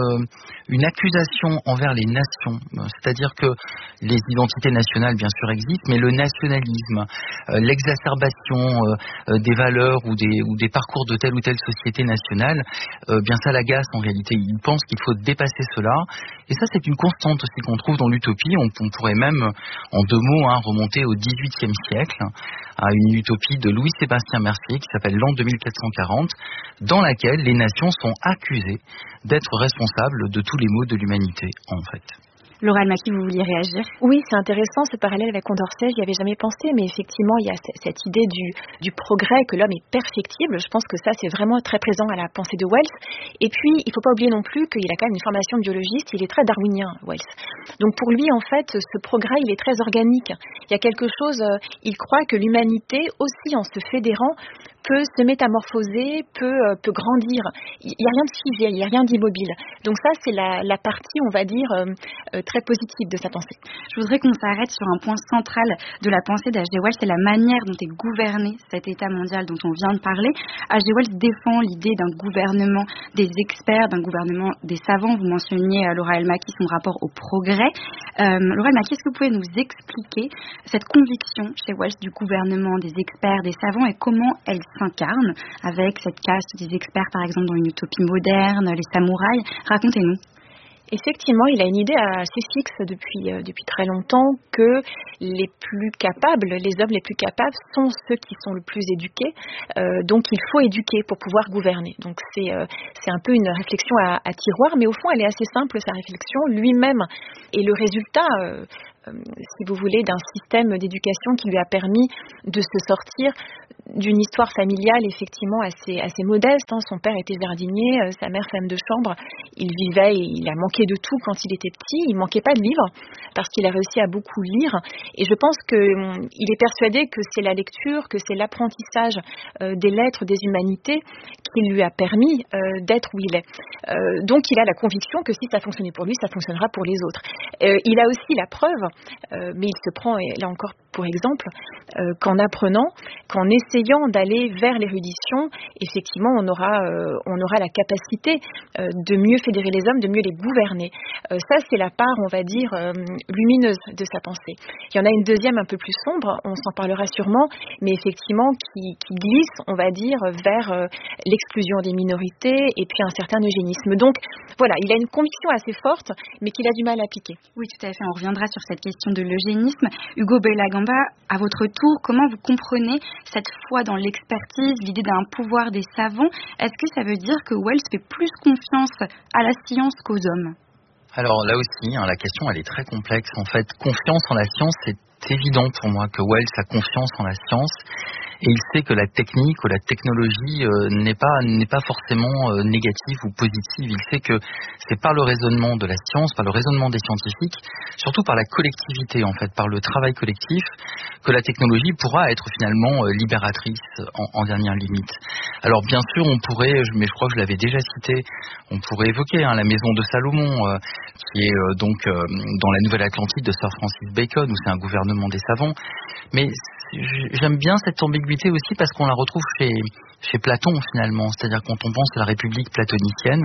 une accusation envers les nations. C'est-à-dire que les identités nationales, bien sûr, existent, mais le nationalisme, l'exacerbation des valeurs ou des parcours de telle ou telle société nationale, bien ça l'agace en réalité. Il pense qu'il faut dépasser cela. Et ça, c'est une constante aussi qu'on trouve dans l'utopie. On pourrait même, en 2 mots, remonter au XVIIIe siècle, à une utopie de Louis-Sébastien Mercier qui s'appelle l'an 2440, dans laquelle les nations sont accusées d'être responsables de tous les maux de l'humanité, en fait. Laura Almaqui, vous vouliez réagir? Oui, c'est intéressant ce parallèle avec Condorcet, j'y avais jamais pensé, mais effectivement, il y a cette idée du progrès, que l'homme est perfectible. Je pense que ça, c'est vraiment très présent à la pensée de Wells. Et puis, il ne faut pas oublier non plus qu'il a quand même une formation de biologiste, il est très darwinien, Wells. Donc pour lui, en fait, ce progrès, il est très organique. Il y a quelque chose, il croit que l'humanité, aussi en se fédérant, peut se métamorphoser, peut grandir. Il n'y a rien de figé, il n'y a rien d'immobile. Donc ça, c'est la partie, on va dire, très positive de sa pensée. Je voudrais qu'on s'arrête sur un point central de la pensée d'H.G. Wells, c'est la manière dont est gouverné cet État mondial dont on vient de parler. H.G. Wells défend l'idée d'un gouvernement des experts, d'un gouvernement des savants. Vous mentionniez, Laura Almaqui, son rapport au progrès. Laura Almaqui, est-ce que vous pouvez nous expliquer cette conviction chez Wells du gouvernement des experts, des savants, et comment elle s'incarne avec cette caste des experts, par exemple, dans une utopie moderne, les samouraïs? Racontez-nous. Effectivement, il a une idée assez fixe depuis très longtemps que les plus capables, les hommes les plus capables sont ceux qui sont le plus éduqués. Donc il faut éduquer pour pouvoir gouverner. Donc c'est un peu une réflexion à tiroir, mais au fond elle est assez simple, sa réflexion. Lui-même est le résultat, si vous voulez, d'un système d'éducation qui lui a permis de se sortir d'une histoire familiale effectivement assez modeste. Son père était jardinier, sa mère femme de chambre. Il vivait, il a manqué de tout quand il était petit. Il manquait pas de livres parce qu'il a réussi à beaucoup lire. Et je pense qu'il est persuadé que c'est la lecture, que c'est l'apprentissage des lettres, des humanités qui lui a permis d'être où il est. Donc il a la conviction que si ça fonctionnait pour lui, ça fonctionnera pour les autres. Il a aussi la preuve, mais il se prend là encore pour exemple, qu'en apprenant, qu'en essayant d'aller vers l'érudition, effectivement, on aura la capacité de mieux fédérer les hommes, de mieux les gouverner. Ça, c'est la part, on va dire, lumineuse de sa pensée. Il y en a une deuxième un peu plus sombre, on s'en parlera sûrement, mais effectivement qui glisse, on va dire, vers l'exclusion des minorités et puis un certain eugénisme. Donc, voilà, il a une conviction assez forte, mais qu'il a du mal à appliquer. Oui, tout à fait. On reviendra sur cette question de l'eugénisme. Hugo Bellagamba, à votre tour, comment vous comprenez cette foi dans l'expertise, l'idée d'un pouvoir des savants? Est-ce que ça veut dire que Wells fait plus confiance à la science qu'aux hommes? Alors là aussi, la question elle est très complexe. En fait, confiance en la science, c'est évident pour moi que Wells a confiance en la science. Et il sait que la technique ou la technologie n'est pas forcément négative ou positive. Il sait que c'est par le raisonnement de la science, par le raisonnement des scientifiques, surtout par la collectivité en fait, par le travail collectif, que la technologie pourra être finalement libératrice en dernière limite. Alors bien sûr, on pourrait, mais je crois que je l'avais déjà cité, on pourrait évoquer la maison de Salomon, qui est donc dans la Nouvelle-Atlantide de Sir Francis Bacon, où c'est un gouvernement des savants. Mais j'aime bien cette ambiguïté aussi parce qu'on la retrouve chez Platon finalement, c'est-à-dire quand on pense à la République platonicienne,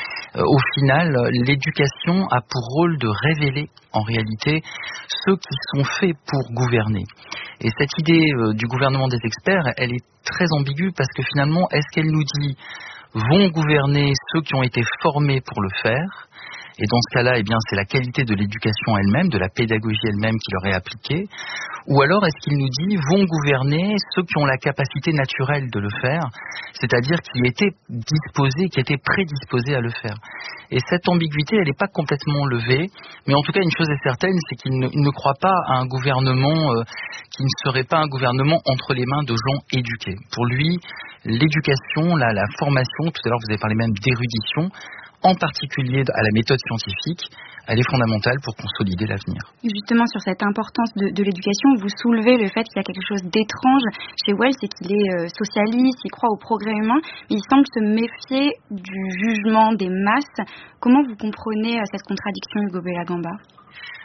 au final l'éducation a pour rôle de révéler en réalité ceux qui sont faits pour gouverner. Et cette idée du gouvernement des experts, elle est très ambiguë parce que finalement, est-ce qu'elle nous dit vont gouverner ceux qui ont été formés pour le faire? Et dans ce cas-là, eh bien, c'est la qualité de l'éducation elle-même, de la pédagogie elle-même qui leur est appliquée. Ou alors, est-ce qu'il nous dit vont gouverner ceux qui ont la capacité naturelle de le faire, c'est-à-dire qui étaient disposés, qui étaient prédisposés à le faire. Et cette ambiguïté, elle n'est pas complètement levée, mais en tout cas, une chose est certaine, c'est qu'il ne croit pas à un gouvernement qui ne serait pas un gouvernement entre les mains de gens éduqués. Pour lui, l'éducation, la formation, tout à l'heure vous avez parlé même d'érudition, en particulier à la méthode scientifique, elle est fondamentale pour consolider l'avenir. Justement, sur cette importance de l'éducation, vous soulevez le fait qu'il y a quelque chose d'étrange chez Wells, c'est qu'il est socialiste, il croit au progrès humain, mais il semble se méfier du jugement des masses. Comment vous comprenez cette contradiction, Hugo Bellagamba ?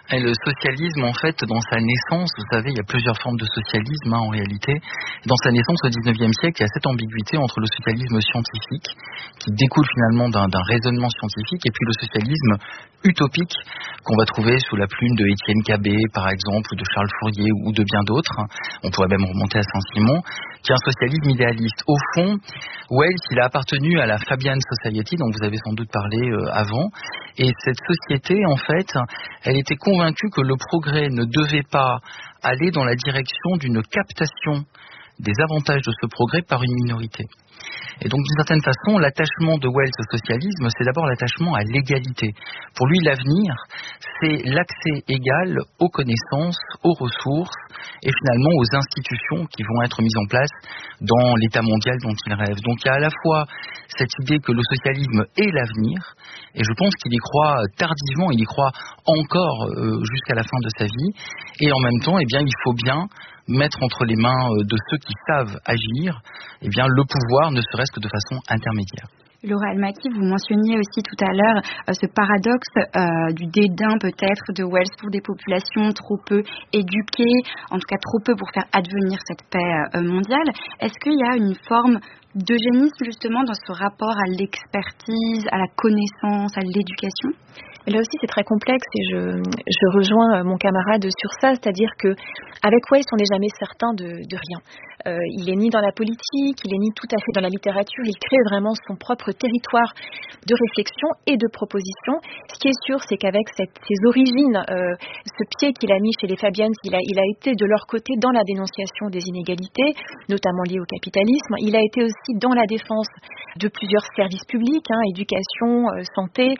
Et le socialisme, en fait, dans sa naissance, vous savez, il y a plusieurs formes de socialisme en réalité. Dans sa naissance au XIXe siècle, il y a cette ambiguïté entre le socialisme scientifique, qui découle finalement d'un raisonnement scientifique, et puis le socialisme utopique qu'on va trouver sous la plume de Étienne Cabet, par exemple, ou de Charles Fourier, ou de bien d'autres. On pourrait même remonter à Saint-Simon, qui est un socialisme idéaliste. Au fond, Wells, il a appartenu à la Fabian Society, dont vous avez sans doute parlé avant, et cette société, en fait, elle était convaincue que le progrès ne devait pas aller dans la direction d'une captation des avantages de ce progrès par une minorité. Et donc, d'une certaine façon, l'attachement de Wells au socialisme, c'est d'abord l'attachement à l'égalité. Pour lui, l'avenir, c'est l'accès égal aux connaissances, aux ressources et finalement aux institutions qui vont être mises en place dans l'état mondial dont il rêve. Donc, il y a à la fois cette idée que le socialisme est l'avenir, et je pense qu'il y croit tardivement, il y croit encore jusqu'à la fin de sa vie, et en même temps, eh bien, il faut bien mettre entre les mains de ceux qui savent agir, eh bien, le pouvoir, ne serait-ce que de façon intermédiaire. Laura Almaqui, vous mentionniez aussi tout à l'heure ce paradoxe du dédain peut-être de Wells pour des populations trop peu éduquées, en tout cas trop peu pour faire advenir cette paix mondiale. Est-ce qu'il y a une forme d'eugénisme justement dans ce rapport à l'expertise, à la connaissance, à l'éducation ? Là aussi, c'est très complexe et je rejoins mon camarade sur ça, c'est-à-dire que avec Wells, on n'est jamais certain de rien. Il est ni dans la politique, il est ni tout à fait dans la littérature, il crée vraiment son propre territoire de réflexion et de proposition. Ce qui est sûr, c'est qu'avec ses origines, ce pied qu'il a mis chez les Fabians, il a été de leur côté dans la dénonciation des inégalités, notamment liées au capitalisme. Il a été aussi dans la défense de plusieurs services publics, éducation, santé,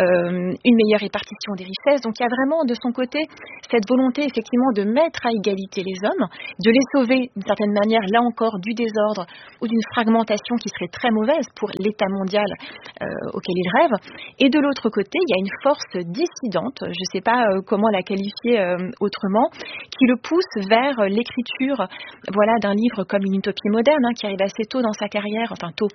une meilleure répartition des richesses. Donc il y a vraiment de son côté cette volonté effectivement de mettre à égalité les hommes, de les sauver d'une certaine manière, là encore, du désordre ou d'une fragmentation qui serait très mauvaise pour l'état mondial auquel il rêve. Et de l'autre côté, il y a une force dissidente, je ne sais pas comment la qualifier autrement, qui le pousse vers l'écriture d'un livre comme Une utopie moderne, qui arrive assez tôt dans sa carrière, enfin tôt,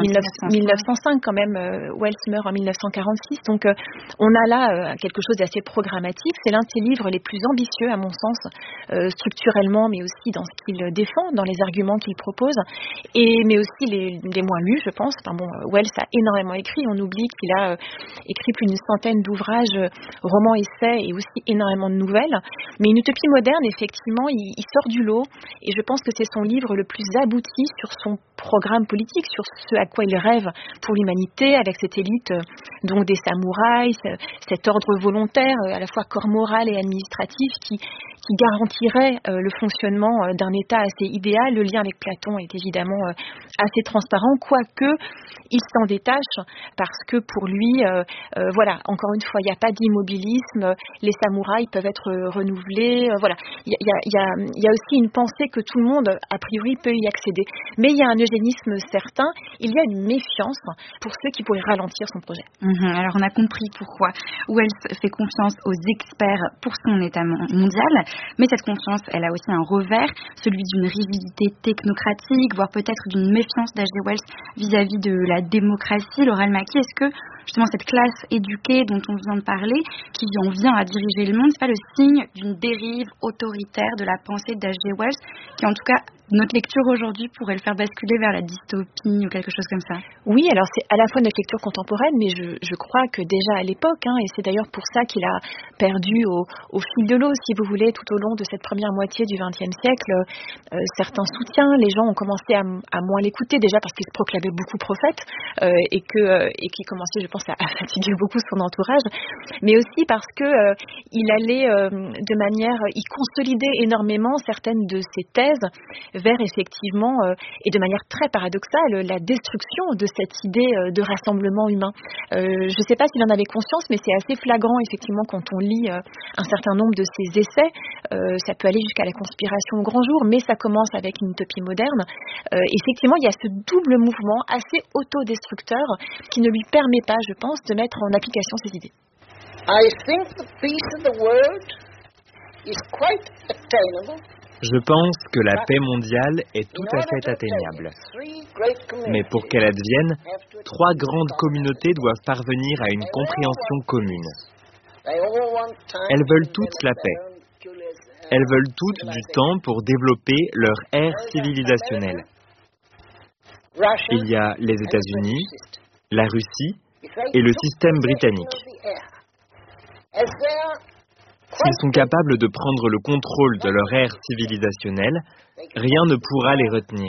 1905 quand même, Wells meurt en 1946, donc on a là quelque chose d'assez programmatique. C'est l'un de ses livres les plus ambitieux à mon sens, structurellement, mais aussi dans ce qu'il défend, dans les arguments qu'il propose, mais aussi les moins lus, je pense. Wells a énormément écrit, on oublie qu'il a écrit plus d'une centaine d'ouvrages, romans, essais et aussi énormément de nouvelles. Mais Une utopie moderne, effectivement, il sort du lot, et je pense que c'est son livre le plus abouti sur son programme politique, sur ce à quoi il rêve pour l'humanité, avec cette élite donc des samouraïs, cet ordre volontaire, à la fois corps moral et administratif, qui garantirait le fonctionnement d'un État assez idéal. Le lien avec Platon est évidemment assez transparent, quoique il s'en détache, parce que pour lui, encore une fois, il n'y a pas d'immobilisme, les samouraïs peuvent être renouvelés, il y a aussi une pensée que tout le monde, a priori, peut y accéder. Mais il y a un eugénisme certain, il y a une méfiance pour ceux qui pourraient ralentir son projet. Alors on a compris pourquoi Wells fait confiance aux experts pour son état mondial, mais cette confiance, elle a aussi un revers, celui d'une rigidité technocratique, voire peut-être d'une méfiance d'H.G. Wells vis-à-vis de la démocratie. Laura Almaqui, est-ce que justement cette classe éduquée dont on vient de parler, qui en vient à diriger le monde, c'est pas le signe d'une dérive autoritaire de la pensée d'H.G. Wells, qui en tout cas, notre lecture aujourd'hui pourrait le faire basculer vers la dystopie ou quelque chose comme ça? Oui, alors c'est à la fois notre lecture contemporaine, mais je crois que déjà à l'époque, et c'est d'ailleurs pour ça qu'il a perdu au fil de l'eau, si vous voulez, tout au long de cette première moitié du XXe siècle, certains soutiens, les gens ont commencé à moins l'écouter, déjà parce qu'il se proclamait beaucoup prophète, et qu'il commençait, je pense, à fatiguer beaucoup son entourage, mais aussi parce que il allait il consolidait énormément certaines de ses thèses vers effectivement, et de manière très paradoxale, la destruction de cette idée de rassemblement humain. Je ne sais pas s'il en avait conscience, mais c'est assez flagrant effectivement quand on lit un certain nombre de ses essais. Ça peut aller jusqu'à la conspiration au grand jour, mais ça commence avec Une utopie moderne. Effectivement, il y a ce double mouvement assez autodestructeur qui ne lui permet pas, je pense, de mettre en application ses idées. I think the peace of the world is quite attainable. Je pense que la paix mondiale est tout à fait atteignable. Mais pour qu'elle advienne, 3 grandes communautés doivent parvenir à une compréhension commune. Elles veulent toutes la paix. Elles veulent toutes du temps pour développer leur ère civilisationnelle. Il y a les États-Unis, la Russie et le système britannique. S'ils sont capables de prendre le contrôle de leur ère civilisationnelle, rien ne pourra les retenir.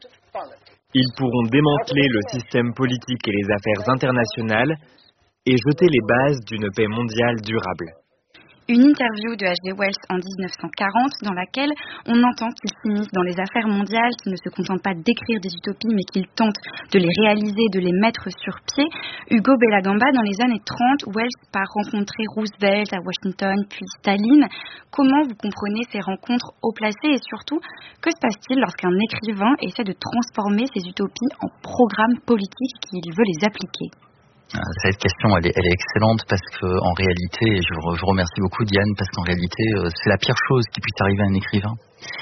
Ils pourront démanteler le système politique et les affaires internationales et jeter les bases d'une paix mondiale durable. Une interview de H.G. Wells en 1940 dans laquelle on entend qu'il s'immisce dans les affaires mondiales, qu'il ne se contente pas d'écrire des utopies mais qu'il tente de les réaliser, de les mettre sur pied. Hugo Bellagamba, dans les années 30, Wells part rencontrer Roosevelt à Washington puis Staline. Comment vous comprenez ces rencontres haut placées et surtout, que se passe-t-il lorsqu'un écrivain essaie de transformer ces utopies en programmes politiques qu'il veut les appliquer ? Cette question, elle est excellente parce que en réalité, je vous remercie beaucoup Diane, parce qu'en réalité, c'est la pire chose qui puisse arriver à un écrivain,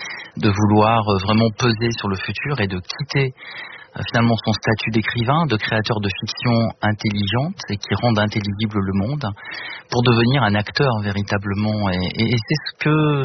de vouloir vraiment peser sur le futur et de quitter finalement son statut d'écrivain, de créateur de fiction intelligente et qui rende intelligible le monde, pour devenir un acteur véritablement. Et c'est ce que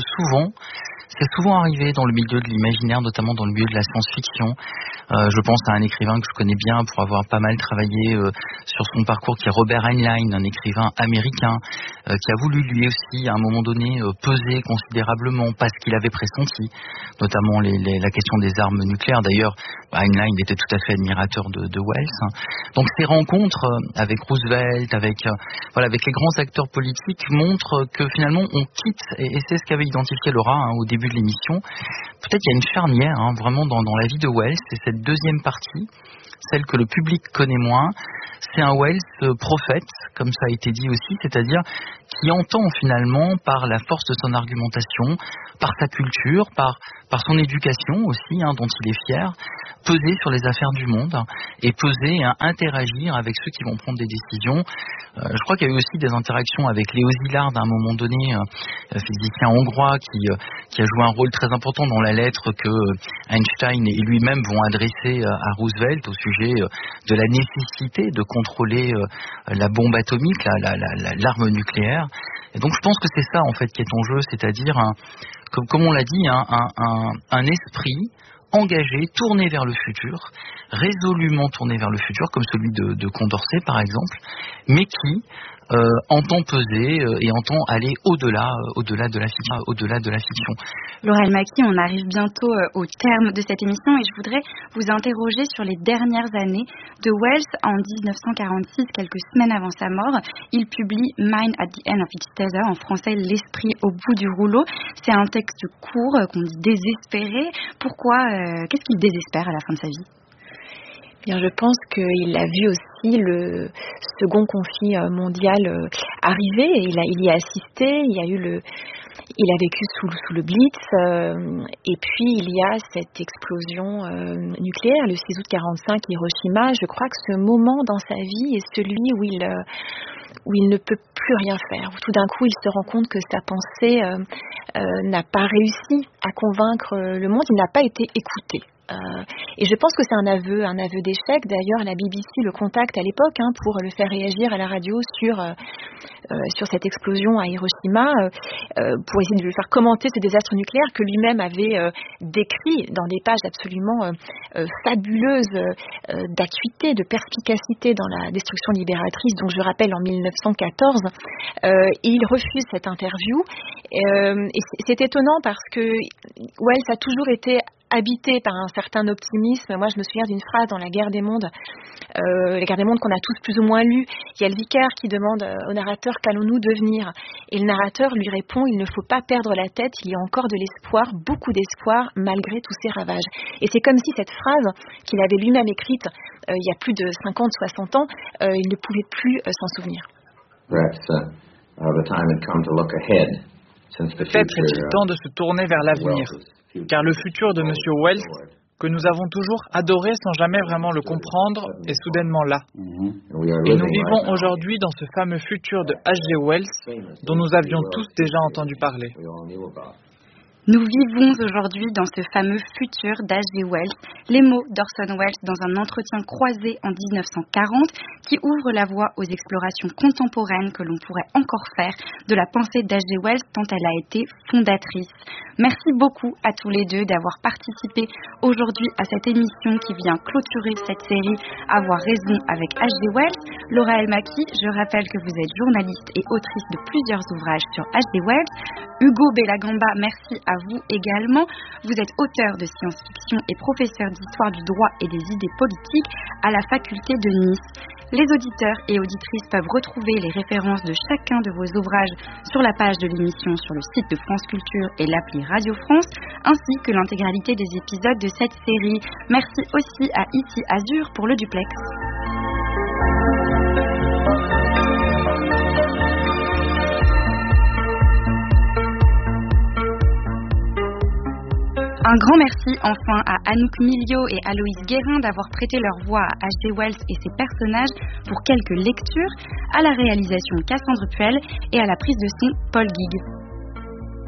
c'est souvent arrivé dans le milieu de l'imaginaire, notamment dans le milieu de la science-fiction. Je pense à un écrivain que je connais bien pour avoir pas mal travaillé sur son parcours, qui est Robert Heinlein, un écrivain américain qui a voulu lui aussi à un moment donné peser considérablement parce qu'il avait pressenti, notamment la question des armes nucléaires. D'ailleurs, Heinlein était tout à fait admirateur de Wells. Donc ces rencontres avec Roosevelt, avec les grands acteurs politiques montrent que finalement on quitte, et c'est ce qu'avait identifié Laura au début de l'émission, peut-être il y a une charnière vraiment dans la vie de Wells, c'est cette deuxième partie, celle que le public connaît moins. C'est un Wells prophète, comme ça a été dit aussi, c'est-à-dire qui entend finalement par la force de son argumentation, par sa culture, par son éducation aussi, dont il est fier, peser sur les affaires du monde et peser et interagir avec ceux qui vont prendre des décisions. Je crois qu'il y a eu aussi des interactions avec Léo Szilard à un moment donné, physicien hongrois qui a joué un rôle très important dans la lettre que Einstein et lui-même vont adresser à Roosevelt au sujet de la nécessité de contrôler la bombe atomique, l'arme nucléaire. Et donc je pense que c'est ça en fait qui est en jeu, c'est-à-dire comme on l'a dit, un esprit engagé, tourné vers le futur, résolument tourné vers le futur, comme celui de Condorcet par exemple, mais qui entend peser et entend aller au-delà de la fiction. Laura El-Maki, on arrive bientôt au terme de cette émission et je voudrais vous interroger sur les dernières années de Wells. En 1946, quelques semaines avant sa mort, il publie Mind at the End of Its Tether, en français L'esprit au bout du rouleau. C'est un texte court qu'on dit désespéré. Pourquoi qu'est-ce qu'il désespère à la fin de sa vie ? Bien, je pense qu'il a vu aussi le second conflit mondial arriver. Il y a assisté. Il a vécu sous le Blitz. Et puis il y a cette explosion nucléaire, le 6 août 1945, Hiroshima. Je crois que ce moment dans sa vie est celui où il ne peut plus rien faire. Où tout d'un coup, il se rend compte que sa pensée n'a pas réussi à convaincre le monde. Il n'a pas été écouté. Et je pense que c'est un aveu d'échec. D'ailleurs, la BBC le contacte à l'époque pour le faire réagir à la radio sur cette explosion à Hiroshima, pour essayer de lui faire commenter ce désastre nucléaire que lui-même avait décrit dans des pages absolument fabuleuses d'acuité, de perspicacité dans la destruction libératrice. Donc je rappelle, en 1914, il refuse cette interview. Et c'est étonnant parce que Wells a toujours été habité par un certain optimisme. Moi, je me souviens d'une phrase dans La Guerre des Mondes, qu'on a tous plus ou moins lu. Il y a le vicaire qui demande au narrateur « Qu'allons-nous devenir ?» Et le narrateur lui répond « Il ne faut pas perdre la tête, il y a encore de l'espoir, beaucoup d'espoir, malgré tous ces ravages. » Et c'est comme si cette phrase qu'il avait lui-même écrite il y a plus de 50, 60 ans, il ne pouvait plus s'en souvenir. Peut-être est-il temps de se tourner vers l'avenir, car le futur de M. Wells, que nous avons toujours adoré sans jamais vraiment le comprendre, est soudainement là. Et nous vivons aujourd'hui dans ce fameux futur de H.G. Wells dont nous avions tous déjà entendu parler. Nous vivons aujourd'hui dans ce fameux futur d'H.G. Wells, les mots d'Orson Welles dans un entretien croisé en 1940 qui ouvre la voie aux explorations contemporaines que l'on pourrait encore faire de la pensée d'H.G. Wells tant elle a été fondatrice. Merci beaucoup à tous les deux d'avoir participé aujourd'hui à cette émission qui vient clôturer cette série Avoir raison avec H.G. Wells. Laura El-Maki, je rappelle que vous êtes journaliste et autrice de plusieurs ouvrages sur H.G. Wells. Hugo Bellagamba, merci à vous également. Vous êtes auteur de science-fiction et professeur d'histoire du droit et des idées politiques à la faculté de Nice. Les auditeurs et auditrices peuvent retrouver les références de chacun de vos ouvrages sur la page de l'émission sur le site de France Culture et l'appli Radio France, ainsi que l'intégralité des épisodes de cette série. Merci aussi à E.T. Azur pour le duplex. Un grand merci enfin à Anouk Milio et Aloïs Guérin d'avoir prêté leur voix à H.G. Wells et ses personnages pour quelques lectures, à la réalisation Cassandre Puel et à la prise de son Paul Guigues.